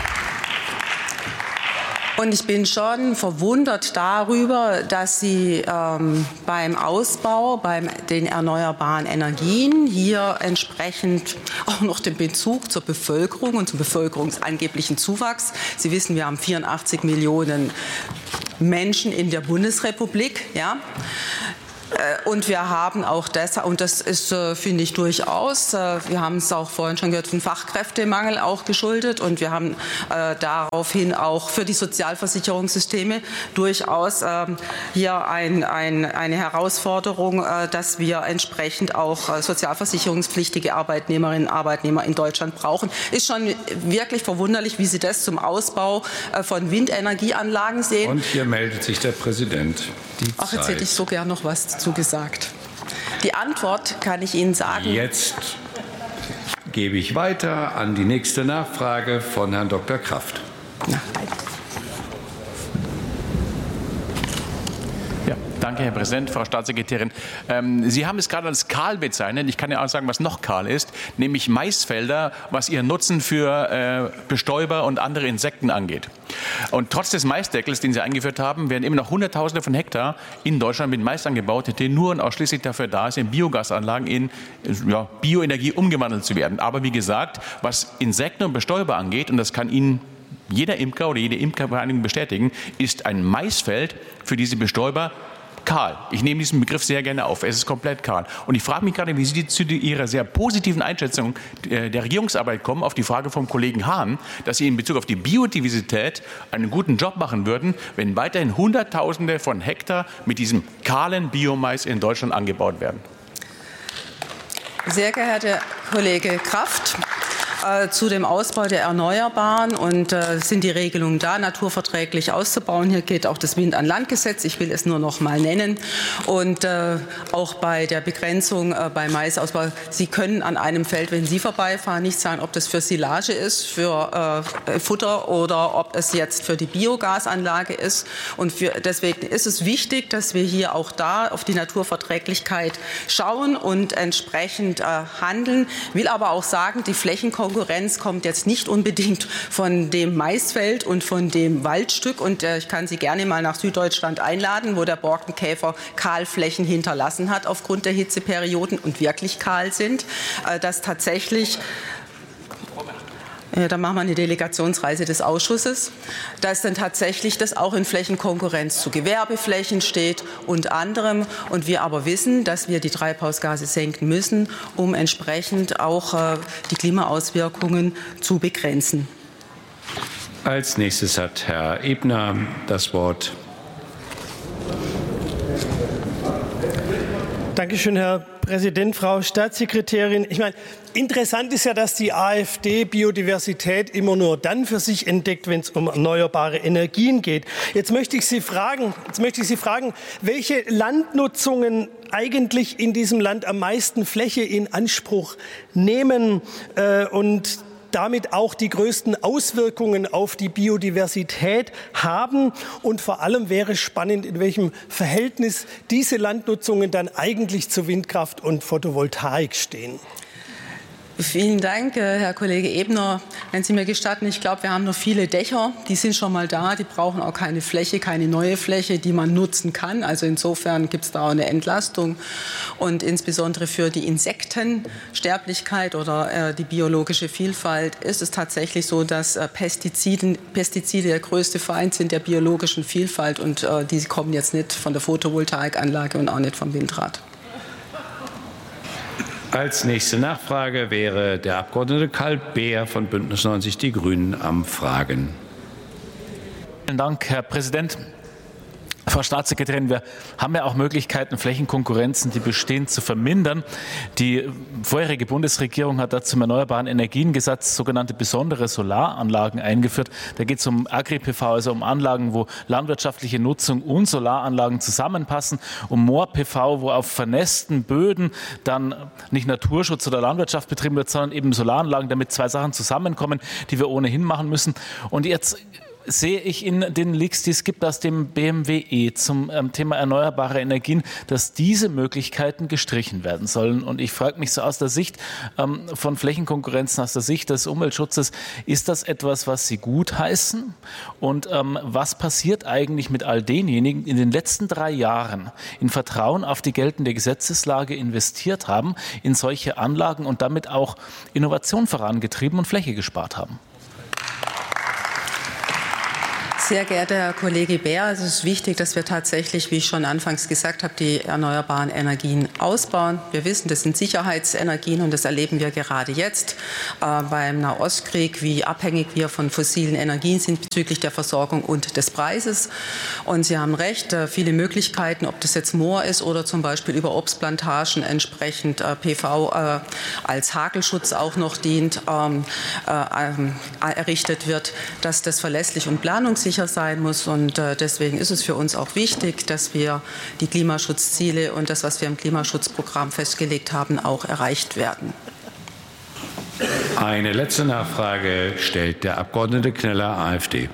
Und ich bin schon verwundert darüber, dass Sie ähm, beim Ausbau, bei den erneuerbaren Energien hier entsprechend auch noch den Bezug zur Bevölkerung und zum bevölkerungsangeblichen Zuwachs. Sie wissen, wir haben vierundachtzig Millionen Menschen in der Bundesrepublik, ja. Und wir haben auch deshalb, und das ist, finde ich, durchaus, wir haben es auch vorhin schon gehört, einen Fachkräftemangel auch geschuldet, und wir haben äh, daraufhin auch für die Sozialversicherungssysteme durchaus äh, hier ein, ein, eine Herausforderung, äh, dass wir entsprechend auch äh, sozialversicherungspflichtige Arbeitnehmerinnen und Arbeitnehmer in Deutschland brauchen. Ist schon wirklich verwunderlich, wie Sie das zum Ausbau äh, von Windenergieanlagen sehen. Und hier meldet sich der Präsident. Die Ach, jetzt Zeit. hätte ich so gern noch was dazu gesagt. Die Antwort kann ich Ihnen sagen. Jetzt gebe ich weiter an die nächste Nachfrage von Herrn Doktor Kraft. Na, Ja, danke, Herr Präsident, Frau Staatssekretärin. Ähm, Sie haben es gerade als kahl bezeichnet. Ich kann ja auch sagen, was noch kahl ist, nämlich Maisfelder, was ihren Nutzen für äh, Bestäuber und andere Insekten angeht. Und trotz des Maisdeckels, den Sie eingeführt haben, werden immer noch Hunderttausende von Hektar in Deutschland mit Mais angebaut, der nur und ausschließlich dafür da ist, in Biogasanlagen in ja, Bioenergie umgewandelt zu werden. Aber wie gesagt, was Insekten und Bestäuber angeht, und das kann Ihnen jeder Imker oder jede Imkervereinigung bestätigen, ist ein Maisfeld für diese Bestäuber kahl. Ich nehme diesen Begriff sehr gerne auf. Es ist komplett kahl. Und ich frage mich gerade, wie Sie zu Ihrer sehr positiven Einschätzung der Regierungsarbeit kommen, auf die Frage vom Kollegen Hahn, dass Sie in Bezug auf die Biodiversität einen guten Job machen würden, wenn weiterhin Hunderttausende von Hektar mit diesem kahlen Biomais in Deutschland angebaut werden. Sehr geehrter Kollege Kraft, äh, zu dem Ausbau der Erneuerbaren, und äh, sind die Regelungen da, naturverträglich auszubauen. Hier geht auch das Wind-an-Land-Gesetz. Ich will es nur noch mal nennen. Und äh, auch bei der Begrenzung äh, bei Maisausbau. Sie können an einem Feld, wenn Sie vorbeifahren, nicht sagen, ob das für Silage ist, für äh, Futter oder ob es jetzt für die Biogasanlage ist. Und für, deswegen ist es wichtig, dass wir hier auch da auf die Naturverträglichkeit schauen und entsprechend äh, handeln. Will aber auch sagen, die Flächenkonkurrenz kommt jetzt nicht unbedingt von dem Maisfeld und von dem Waldstück. Und äh, ich kann Sie gerne mal nach Süddeutschland einladen, wo der Borkenkäfer Kahlflächen hinterlassen hat aufgrund der Hitzeperioden und wirklich kahl sind, äh, dass tatsächlich dann machen wir eine Delegationsreise des Ausschusses, dass dann tatsächlich das auch in Flächenkonkurrenz zu Gewerbeflächen steht und anderem. Und wir aber wissen, dass wir die Treibhausgase senken müssen, um entsprechend auch äh, die Klimaauswirkungen zu begrenzen. Als nächstes hat Herr Ebner das Wort. Dankeschön, Herr Präsident, Frau Staatssekretärin. Ich meine, interessant ist ja, dass die AfD Biodiversität immer nur dann für sich entdeckt, wenn es um erneuerbare Energien geht. Jetzt möchte ich Sie fragen, jetzt möchte ich Sie fragen, welche Landnutzungen eigentlich in diesem Land am meisten Fläche in Anspruch nehmen äh, und damit auch die größten Auswirkungen auf die Biodiversität haben. Und vor allem wäre spannend, in welchem Verhältnis diese Landnutzungen dann eigentlich zu Windkraft und Photovoltaik stehen. Vielen Dank, Herr Kollege Ebner. Wenn Sie mir gestatten, ich glaube, wir haben noch viele Dächer, die sind schon mal da, die brauchen auch keine Fläche, keine neue Fläche, die man nutzen kann. Also insofern gibt es da auch eine Entlastung. Und insbesondere für die Insektensterblichkeit oder äh, die biologische Vielfalt ist es tatsächlich so, dass äh, Pestiziden, Pestizide der größte Feind sind der biologischen Vielfalt, und äh, die kommen jetzt nicht von der Photovoltaikanlage und auch nicht vom Windrad. Als nächste Nachfrage wäre der Abgeordnete Karl Beer von Bündnis neunzig Die Grünen am Fragen. Vielen Dank, Herr Präsident. Frau Frau Staatssekretärin, wir haben ja auch Möglichkeiten, Flächenkonkurrenzen, die bestehen, zu vermindern. Die vorherige Bundesregierung hat da zum Erneuerbaren Energiengesetz sogenannte besondere Solaranlagen eingeführt. Da geht es um Agri-P V, also um Anlagen, wo landwirtschaftliche Nutzung und Solaranlagen zusammenpassen, um Moor-P V, wo auf vernässten Böden dann nicht Naturschutz oder Landwirtschaft betrieben wird, sondern eben Solaranlagen, damit zwei Sachen zusammenkommen, die wir ohnehin machen müssen. Und jetzt sehe ich in den Leaks, die es gibt aus dem B M W E zum ähm, Thema erneuerbare Energien, dass diese Möglichkeiten gestrichen werden sollen. Und ich frage mich so aus der Sicht ähm, von Flächenkonkurrenzen, aus der Sicht des Umweltschutzes, ist das etwas, was Sie gutheißen? Und ähm, was passiert eigentlich mit all denjenigen, die in den letzten drei Jahren in Vertrauen auf die geltende Gesetzeslage investiert haben, in solche Anlagen und damit auch Innovation vorangetrieben und Fläche gespart haben? Sehr geehrter Herr Kollege Beer, es ist wichtig, dass wir tatsächlich, wie ich schon anfangs gesagt habe, die erneuerbaren Energien ausbauen. Wir wissen, das sind Sicherheitsenergien und das erleben wir gerade jetzt äh, beim Nahostkrieg, wie abhängig wir von fossilen Energien sind bezüglich der Versorgung und des Preises. Und Sie haben recht, äh, viele Möglichkeiten, ob das jetzt Moor ist oder zum Beispiel über Obstplantagen entsprechend äh, P V äh, als Hagelschutz auch noch dient, ähm, äh, errichtet wird, dass das verlässlich und planungssicher sein muss. Und äh, deswegen ist es für uns auch wichtig, dass wir die Klimaschutzziele und das, was wir im Klimaschutzprogramm festgelegt haben, auch erreicht werden. Eine letzte Nachfrage stellt der Abgeordnete Kneller, AfD.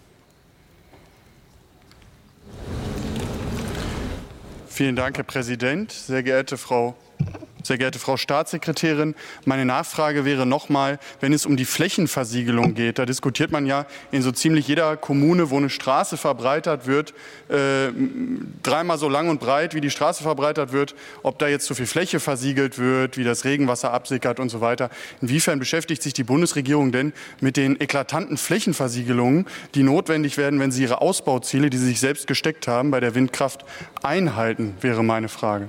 Vielen Dank, Herr Präsident. Sehr geehrte Frau Sehr geehrte Frau Staatssekretärin, meine Nachfrage wäre nochmal, wenn es um die Flächenversiegelung geht. Da diskutiert man ja in so ziemlich jeder Kommune, wo eine Straße verbreitert wird, äh, dreimal so lang und breit, wie die Straße verbreitert wird, ob da jetzt zu viel Fläche versiegelt wird, wie das Regenwasser absickert und so weiter. Inwiefern beschäftigt sich die Bundesregierung denn mit den eklatanten Flächenversiegelungen, die notwendig werden, wenn sie ihre Ausbauziele, die sie sich selbst gesteckt haben, bei der Windkraft einhalten, wäre meine Frage.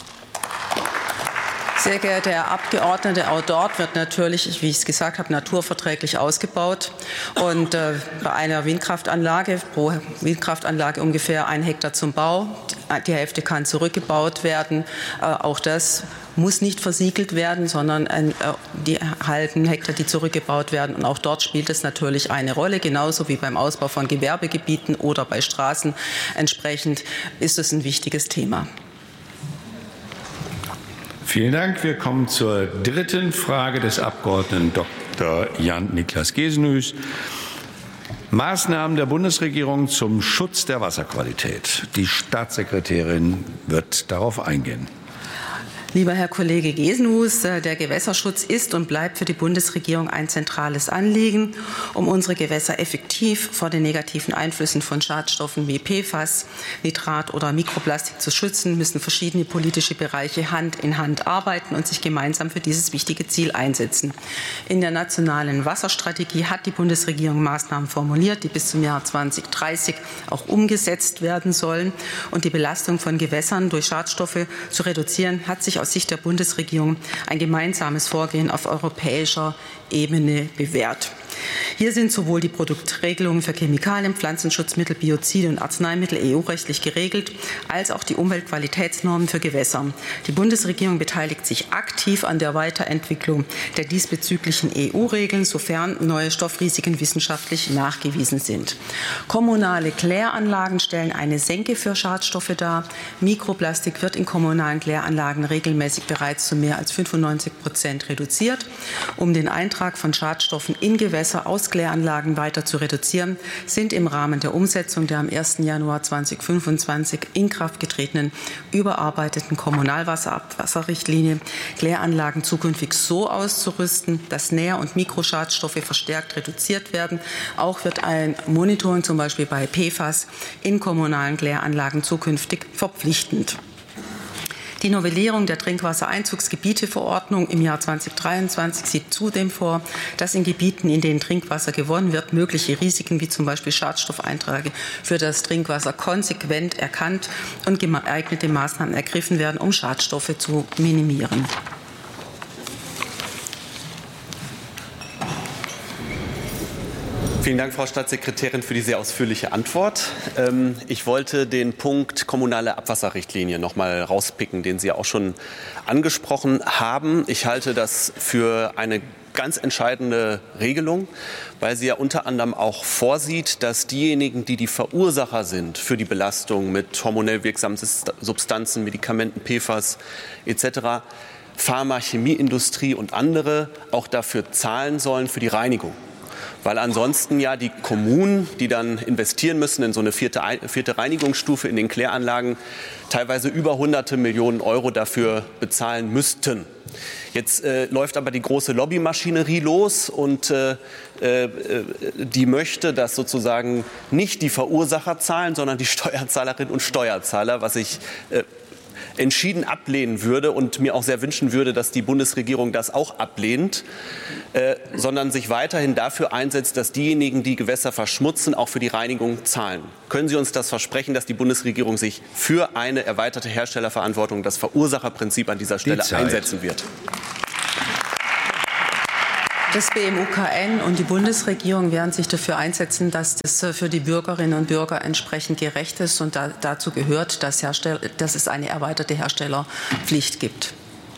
Sehr geehrter Herr Abgeordneter, auch dort wird natürlich, wie ich es gesagt habe, naturverträglich ausgebaut. Und äh, bei einer Windkraftanlage, pro Windkraftanlage ungefähr ein Hektar zum Bau. Die Hälfte kann zurückgebaut werden. Äh, auch das muss nicht versiegelt werden, sondern ein, äh, die halben Hektar, die zurückgebaut werden. Und auch dort spielt es natürlich eine Rolle, genauso wie beim Ausbau von Gewerbegebieten oder bei Straßen. Entsprechend ist es ein wichtiges Thema. Vielen Dank. Wir kommen zur dritten Frage des Abgeordneten Doktor Jan-Niklas Gesenhues. Maßnahmen der Bundesregierung zum Schutz der Wasserqualität. Die Staatssekretärin wird darauf eingehen. Lieber Herr Kollege Gesenhues, der Gewässerschutz ist und bleibt für die Bundesregierung ein zentrales Anliegen. Um unsere Gewässer effektiv vor den negativen Einflüssen von Schadstoffen wie P F A S, Nitrat oder Mikroplastik zu schützen, müssen verschiedene politische Bereiche Hand in Hand arbeiten und sich gemeinsam für dieses wichtige Ziel einsetzen. In der nationalen Wasserstrategie hat die Bundesregierung Maßnahmen formuliert, die bis zum Jahr zweitausenddreißig auch umgesetzt werden sollen. Und die Belastung von Gewässern durch Schadstoffe zu reduzieren, hat sich aus Sicht der Bundesregierung ein gemeinsames Vorgehen auf europäischer Ebene bewährt. Hier sind sowohl die Produktregelungen für Chemikalien, Pflanzenschutzmittel, Biozide und Arzneimittel E U-rechtlich geregelt, als auch die Umweltqualitätsnormen für Gewässer. Die Bundesregierung beteiligt sich aktiv an der Weiterentwicklung der diesbezüglichen E U-Regeln, sofern neue Stoffrisiken wissenschaftlich nachgewiesen sind. Kommunale Kläranlagen stellen eine Senke für Schadstoffe dar. Mikroplastik wird in kommunalen Kläranlagen regelmäßig bereits zu mehr als fünfundneunzig Prozent reduziert. Um den Eintrag von Schadstoffen in Gewässer aus Kläranlagen weiter zu reduzieren, sind im Rahmen der Umsetzung der am ersten Januar zweitausendfünfundzwanzig in Kraft getretenen überarbeiteten Kommunalwasserabwasserrichtlinie Kläranlagen zukünftig so auszurüsten, dass Nähr- und Mikroschadstoffe verstärkt reduziert werden. Auch wird ein Monitoring zum Beispiel bei P F A S in kommunalen Kläranlagen zukünftig verpflichtend. Die Novellierung der Trinkwassereinzugsgebieteverordnung im Jahr zweitausenddreiundzwanzig sieht zudem vor, dass in Gebieten, in denen Trinkwasser gewonnen wird, mögliche Risiken wie zum Beispiel Schadstoffeinträge für das Trinkwasser konsequent erkannt und geeignete Maßnahmen ergriffen werden, um Schadstoffe zu minimieren. Vielen Dank, Frau Staatssekretärin, für die sehr ausführliche Antwort. Ich wollte den Punkt kommunale Abwasserrichtlinie noch mal rauspicken, den Sie ja auch schon angesprochen haben. Ich halte das für eine ganz entscheidende Regelung, weil sie ja unter anderem auch vorsieht, dass diejenigen, die die Verursacher sind für die Belastung mit hormonell wirksamen Substanzen, Medikamenten, P F A S et cetera, Pharma, Chemieindustrie und andere auch dafür zahlen sollen für die Reinigung. Weil ansonsten ja die Kommunen, die dann investieren müssen in so eine vierte, vierte Reinigungsstufe in den Kläranlagen, teilweise über hunderte Millionen Euro dafür bezahlen müssten. Jetzt äh, läuft aber die große Lobbymaschinerie los und äh, äh, die möchte, dass sozusagen nicht die Verursacher zahlen, sondern die Steuerzahlerinnen und Steuerzahler, was ich äh, entschieden ablehnen würde und mir auch sehr wünschen würde, dass die Bundesregierung das auch ablehnt, äh, sondern sich weiterhin dafür einsetzt, dass diejenigen, die Gewässer verschmutzen, auch für die Reinigung zahlen. Können Sie uns das versprechen, dass die Bundesregierung sich für eine erweiterte Herstellerverantwortung, das Verursacherprinzip an dieser Stelle einsetzen wird? Das B M U K N und die Bundesregierung werden sich dafür einsetzen, dass das für die Bürgerinnen und Bürger entsprechend gerecht ist. Und da, dazu gehört, dass, Herstell- dass es eine erweiterte Herstellerpflicht gibt.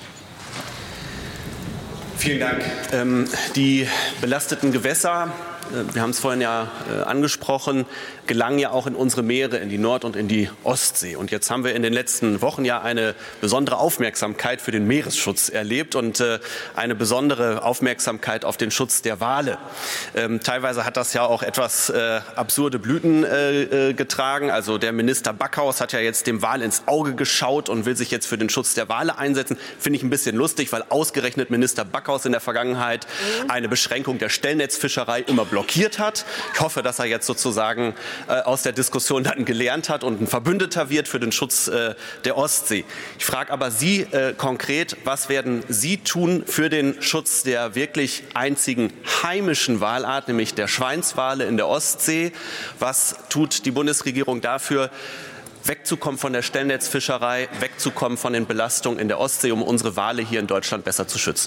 Vielen Dank. Ähm, die belasteten Gewässer, äh, wir haben es vorhin ja äh, angesprochen, gelangen ja auch in unsere Meere, in die Nord- und in die Ostsee. Und jetzt haben wir in den letzten Wochen ja eine besondere Aufmerksamkeit für den Meeresschutz erlebt und äh, eine besondere Aufmerksamkeit auf den Schutz der Wale. Ähm, teilweise hat das ja auch etwas äh, absurde Blüten äh, äh, getragen. Also der Minister Backhaus hat ja jetzt dem Wal ins Auge geschaut und will sich jetzt für den Schutz der Wale einsetzen. Finde ich ein bisschen lustig, weil ausgerechnet Minister Backhaus in der Vergangenheit eine Beschränkung der Stellnetzfischerei immer blockiert hat. Ich hoffe, dass er jetzt sozusagen aus der Diskussion dann gelernt hat und ein Verbündeter wird für den Schutz äh, der Ostsee. Ich frage aber Sie äh, konkret, was werden Sie tun für den Schutz der wirklich einzigen heimischen Walart, nämlich der Schweinswale in der Ostsee? Was tut die Bundesregierung dafür, wegzukommen von der Stellnetzfischerei, wegzukommen von den Belastungen in der Ostsee, um unsere Wale hier in Deutschland besser zu schützen?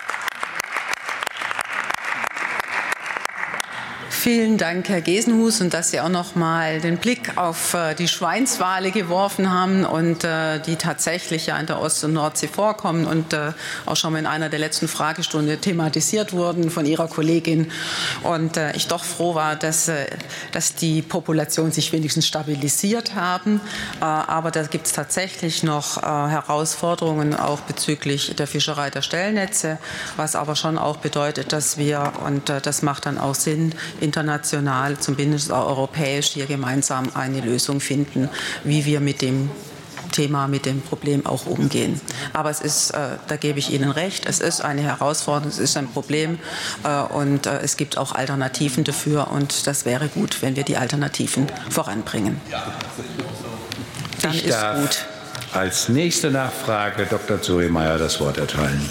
Vielen Dank, Herr Gesenhus, und dass Sie auch noch mal den Blick auf äh, die Schweinswale geworfen haben und äh, die tatsächlich ja in der Ost- und Nordsee vorkommen und äh, auch schon mal in einer der letzten Fragestunden thematisiert wurden von Ihrer Kollegin. Und äh, ich doch froh war, dass, äh, dass die Population sich wenigstens stabilisiert haben. Äh, aber da gibt es tatsächlich noch äh, Herausforderungen auch bezüglich der Fischerei der Stellnetze, was aber schon auch bedeutet, dass wir, und äh, das macht dann auch Sinn, international, zumindest auch europäisch, hier gemeinsam eine Lösung finden, wie wir mit dem Thema, mit dem Problem auch umgehen. Aber es ist, äh, da gebe ich Ihnen recht, es ist eine Herausforderung, es ist ein Problem äh, und äh, es gibt auch Alternativen dafür und das wäre gut, wenn wir die Alternativen voranbringen. Dann ich ist darf gut. Als nächste Nachfrage Doktor Zurimayr das Wort erteilen.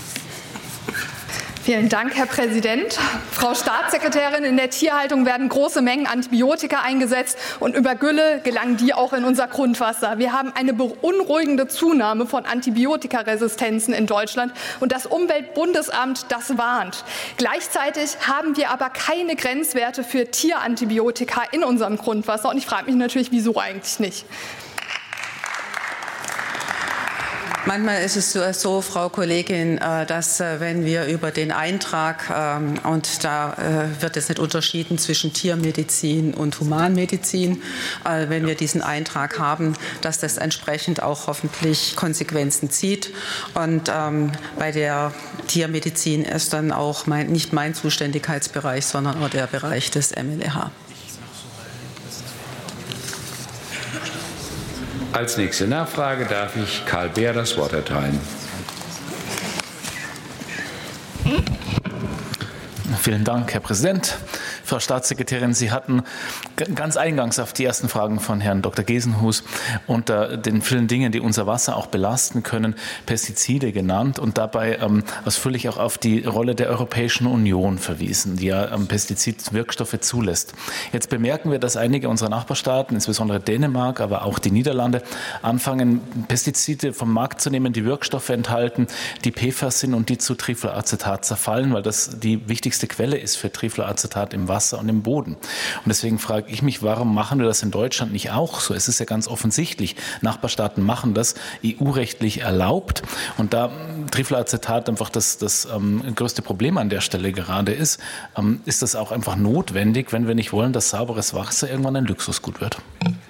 Vielen Dank, Herr Präsident. Frau Staatssekretärin, in der Tierhaltung werden große Mengen Antibiotika eingesetzt und über Gülle gelangen die auch in unser Grundwasser. Wir haben eine beunruhigende Zunahme von Antibiotikaresistenzen in Deutschland und das Umweltbundesamt, das warnt. Gleichzeitig haben wir aber keine Grenzwerte für Tierantibiotika in unserem Grundwasser und ich frage mich natürlich, wieso eigentlich nicht? Manchmal ist es so, Frau Kollegin, dass wenn wir über den Eintrag, und da wird es nicht unterschieden zwischen Tiermedizin und Humanmedizin, wenn wir diesen Eintrag haben, dass das entsprechend auch hoffentlich Konsequenzen zieht. Und bei der Tiermedizin ist dann auch mein, nicht mein Zuständigkeitsbereich, sondern auch der Bereich des M L E H. Als nächste Nachfrage darf ich Karl Beer das Wort erteilen. Vielen Dank, Herr Präsident. Frau Staatssekretärin, Sie hatten ganz eingangs auf die ersten Fragen von Herrn Doktor Gesenhus unter den vielen Dingen, die unser Wasser auch belasten können, Pestizide genannt und dabei ähm, ausführlich auch auf die Rolle der Europäischen Union verwiesen, die ja ähm, Pestizidwirkstoffe zulässt. Jetzt bemerken wir, dass einige unserer Nachbarstaaten, insbesondere Dänemark, aber auch die Niederlande, anfangen, Pestizide vom Markt zu nehmen, die Wirkstoffe enthalten, die P F A S sind und die zu Trifluoracetat zerfallen, weil das die wichtigste Quelle ist für Trifluoracetat im Wasser. Wasser und im Boden. Und deswegen frage ich mich, warum machen wir das in Deutschland nicht auch so? Es ist ja ganz offensichtlich, Nachbarstaaten machen das, E U-rechtlich erlaubt. Und da Trifluoracetat einfach das, das ähm, größte Problem an der Stelle gerade ist, ähm, ist das auch einfach notwendig, wenn wir nicht wollen, dass sauberes Wasser irgendwann ein Luxusgut wird.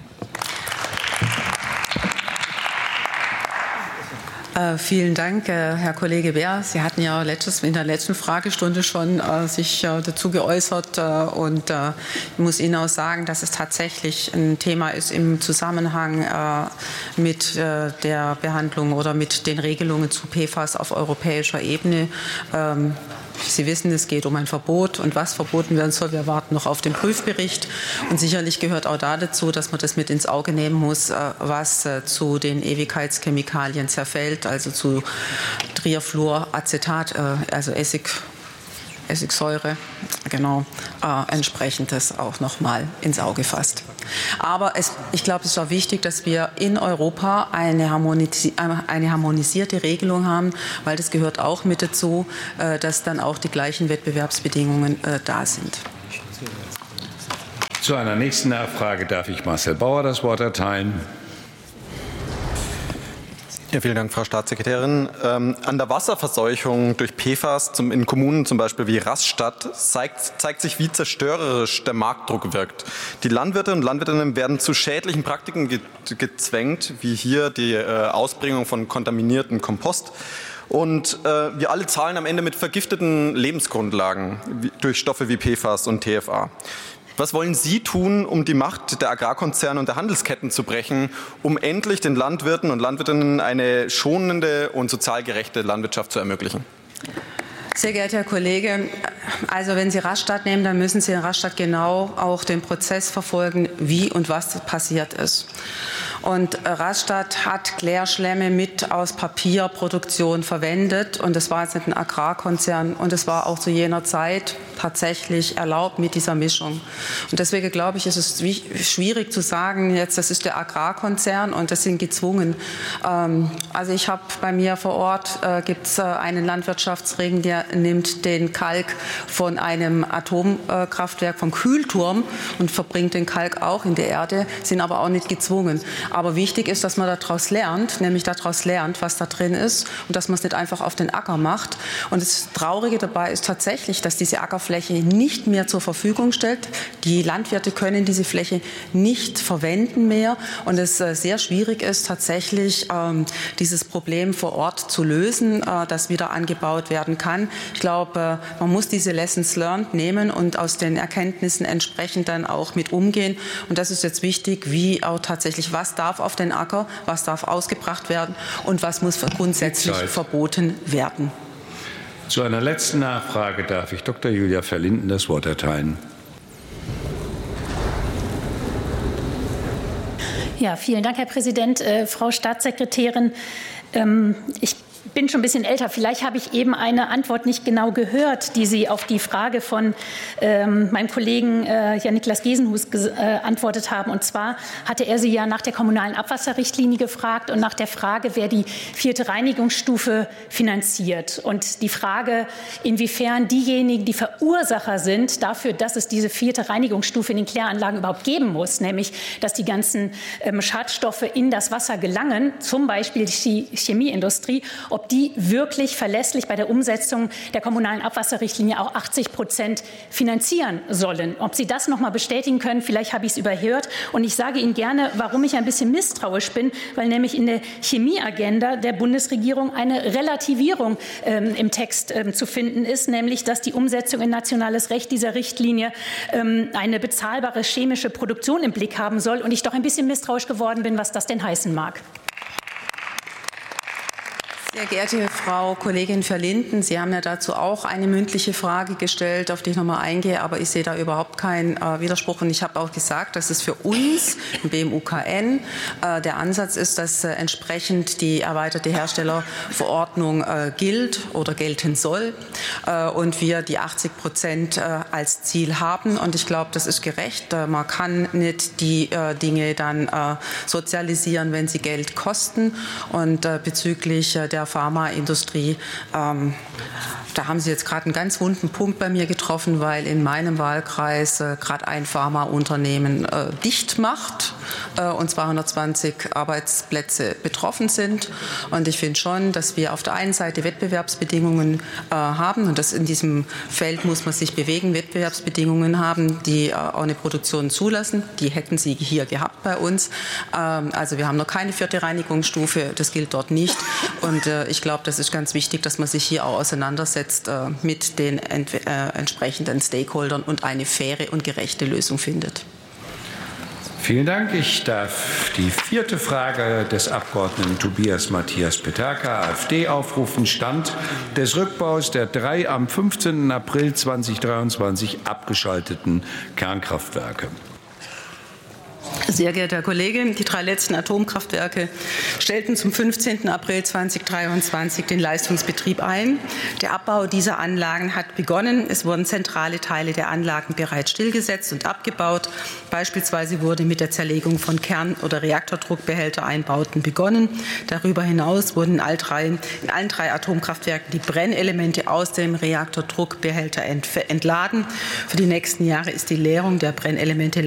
Äh, vielen Dank, äh, Herr Kollege Beer. Sie hatten ja letztes, in der letzten Fragestunde schon äh, sich äh, dazu geäußert. Äh, und äh, ich muss Ihnen auch sagen, dass es tatsächlich ein Thema ist im Zusammenhang äh, mit äh, der Behandlung oder mit den Regelungen zu P F A S auf europäischer Ebene. Ähm, Sie wissen, es geht um ein Verbot und was verboten werden soll. Wir warten noch auf den Prüfbericht. Und sicherlich gehört auch da dazu, dass man das mit ins Auge nehmen muss, was zu den Ewigkeitschemikalien zerfällt, also zu Trifluoracetat, also Essig. Essigsäure, genau, äh, entsprechendes auch noch mal ins Auge fasst. Aber es, ich glaube, es ist auch wichtig, dass wir in Europa eine, harmonisi eine harmonisierte Regelung haben, weil das gehört auch mit dazu, äh, dass dann auch die gleichen Wettbewerbsbedingungen äh, da sind. Zu einer nächsten Nachfrage darf ich Marcel Bauer das Wort erteilen. Ja, vielen Dank, Frau Staatssekretärin. Ähm, an der Wasserverseuchung durch P F A S zum, in Kommunen zum Beispiel wie Rastatt zeigt, zeigt sich, wie zerstörerisch der Marktdruck wirkt. Die Landwirte und Landwirtinnen werden zu schädlichen Praktiken ge gezwängt, wie hier die äh, Ausbringung von kontaminiertem Kompost. Und äh, wir alle zahlen am Ende mit vergifteten Lebensgrundlagen wie, durch Stoffe wie P F A S und T F A. Was wollen Sie tun, um die Macht der Agrarkonzerne und der Handelsketten zu brechen, um endlich den Landwirten und Landwirtinnen eine schonende und sozial gerechte Landwirtschaft zu ermöglichen? Sehr geehrter Herr Kollege, also wenn Sie Rastatt nehmen, dann müssen Sie in Rastatt genau auch den Prozess verfolgen, wie und was passiert ist. Und Rastatt hat Klärschlämme mit aus Papierproduktion verwendet. Und das war jetzt nicht ein Agrarkonzern. Und es war auch zu jener Zeit tatsächlich erlaubt mit dieser Mischung. Und deswegen glaube ich, ist es schwierig zu sagen, jetzt das ist der Agrarkonzern und das sind gezwungen. Ähm, also ich habe bei mir vor Ort, äh, gibt es äh, einen Landwirtschaftsregen, der nimmt den Kalk von einem Atomkraftwerk, vom Kühlturm und verbringt den Kalk auch in die Erde, sind aber auch nicht gezwungen. Aber wichtig ist, dass man daraus lernt, nämlich daraus lernt, was da drin ist und dass man es nicht einfach auf den Acker macht. Und das Traurige dabei ist tatsächlich, dass diese Ackerfläche nicht mehr zur Verfügung stellt. Die Landwirte können diese Fläche nicht verwenden mehr und es äh, sehr schwierig ist, tatsächlich ähm, dieses Problem vor Ort zu lösen, äh, das wieder angebaut werden kann. Ich glaube, äh, man muss diese Lessons learned nehmen und aus den Erkenntnissen entsprechend dann auch mit umgehen. Und das ist jetzt wichtig, wie auch tatsächlich, was darf auf den Acker, was darf ausgebracht werden und was muss grundsätzlich verboten werden. Zu einer letzten Nachfrage darf ich Doktor Julia Verlinden das Wort erteilen. Ja, vielen Dank, Herr Präsident. Äh, Frau Staatssekretärin, ähm, ich bin schon ein bisschen älter. Vielleicht habe ich eben eine Antwort nicht genau gehört, die Sie auf die Frage von ähm, meinem Kollegen äh, Jan-Niklas Gesenhus geantwortet äh, haben. Und zwar hatte er Sie ja nach der kommunalen Abwasserrichtlinie gefragt und nach der Frage, wer die vierte Reinigungsstufe finanziert. Und die Frage, inwiefern diejenigen, die Verursacher sind dafür, dass es diese vierte Reinigungsstufe in den Kläranlagen überhaupt geben muss, nämlich dass die ganzen ähm, Schadstoffe in das Wasser gelangen, zum Beispiel die Chemieindustrie, ob die wirklich verlässlich bei der Umsetzung der kommunalen Abwasserrichtlinie auch achtzig Prozent finanzieren sollen. Ob Sie das noch mal bestätigen können, vielleicht habe ich es überhört. Und ich sage Ihnen gerne, warum ich ein bisschen misstrauisch bin, weil nämlich in der Chemieagenda der Bundesregierung eine Relativierung ähm, im Text ähm, zu finden ist, nämlich dass die Umsetzung in nationales Recht dieser Richtlinie ähm, eine bezahlbare chemische Produktion im Blick haben soll. Und ich doch ein bisschen misstrauisch geworden bin, was das denn heißen mag. Sehr geehrte Frau Kollegin Verlinden, Sie haben ja dazu auch eine mündliche Frage gestellt, auf die ich noch mal eingehe, aber ich sehe da überhaupt keinen äh, Widerspruch. Und ich habe auch gesagt, dass es für uns im B M U K N äh, der Ansatz ist, dass äh, entsprechend die erweiterte Herstellerverordnung äh, gilt oder gelten soll äh, und wir die achtzig Prozent äh, als Ziel haben. Und ich glaube, das ist gerecht. Äh, man kann nicht die äh, Dinge dann äh, sozialisieren, wenn sie Geld kosten. Und äh, bezüglich äh, der der Pharmaindustrie. Ähm, Da haben Sie jetzt gerade einen ganz wunden Punkt bei mir getroffen, weil in meinem Wahlkreis äh, gerade ein Pharmaunternehmen äh, dicht macht äh, und zweihundertzwanzig Arbeitsplätze betroffen sind. Und ich finde schon, dass wir auf der einen Seite Wettbewerbsbedingungen äh, haben und das in diesem Feld muss man sich bewegen, Wettbewerbsbedingungen haben, die äh, auch eine Produktion zulassen. Die hätten Sie hier gehabt bei uns. Ähm, also wir haben noch keine vierte Reinigungsstufe, das gilt dort nicht. Und äh, ich glaube, das ist ganz wichtig, dass man sich hier auch auseinandersetzt mit den ent äh, entsprechenden Stakeholdern und eine faire und gerechte Lösung findet. Vielen Dank. Ich darf die vierte Frage des Abgeordneten Tobias Matthias Peterka, AfD, aufrufen. Stand des Rückbaus der drei am fünfzehnten April zweitausenddreiundzwanzig abgeschalteten Kernkraftwerke. Sehr geehrter Herr Kollege, die drei letzten Atomkraftwerke stellten zum fünfzehnten April zweitausenddreiundzwanzig den Leistungsbetrieb ein. Der Abbau dieser Anlagen hat begonnen. Es wurden zentrale Teile der Anlagen bereits stillgesetzt und abgebaut. Beispielsweise wurde mit der Zerlegung von Kern- oder Reaktordruckbehältereinbauten begonnen. Darüber hinaus wurden in, all drei, in allen drei Atomkraftwerken die Brennelemente aus dem Reaktordruckbehälter entladen. Für die nächsten Jahre ist die Leerung der Brennelemente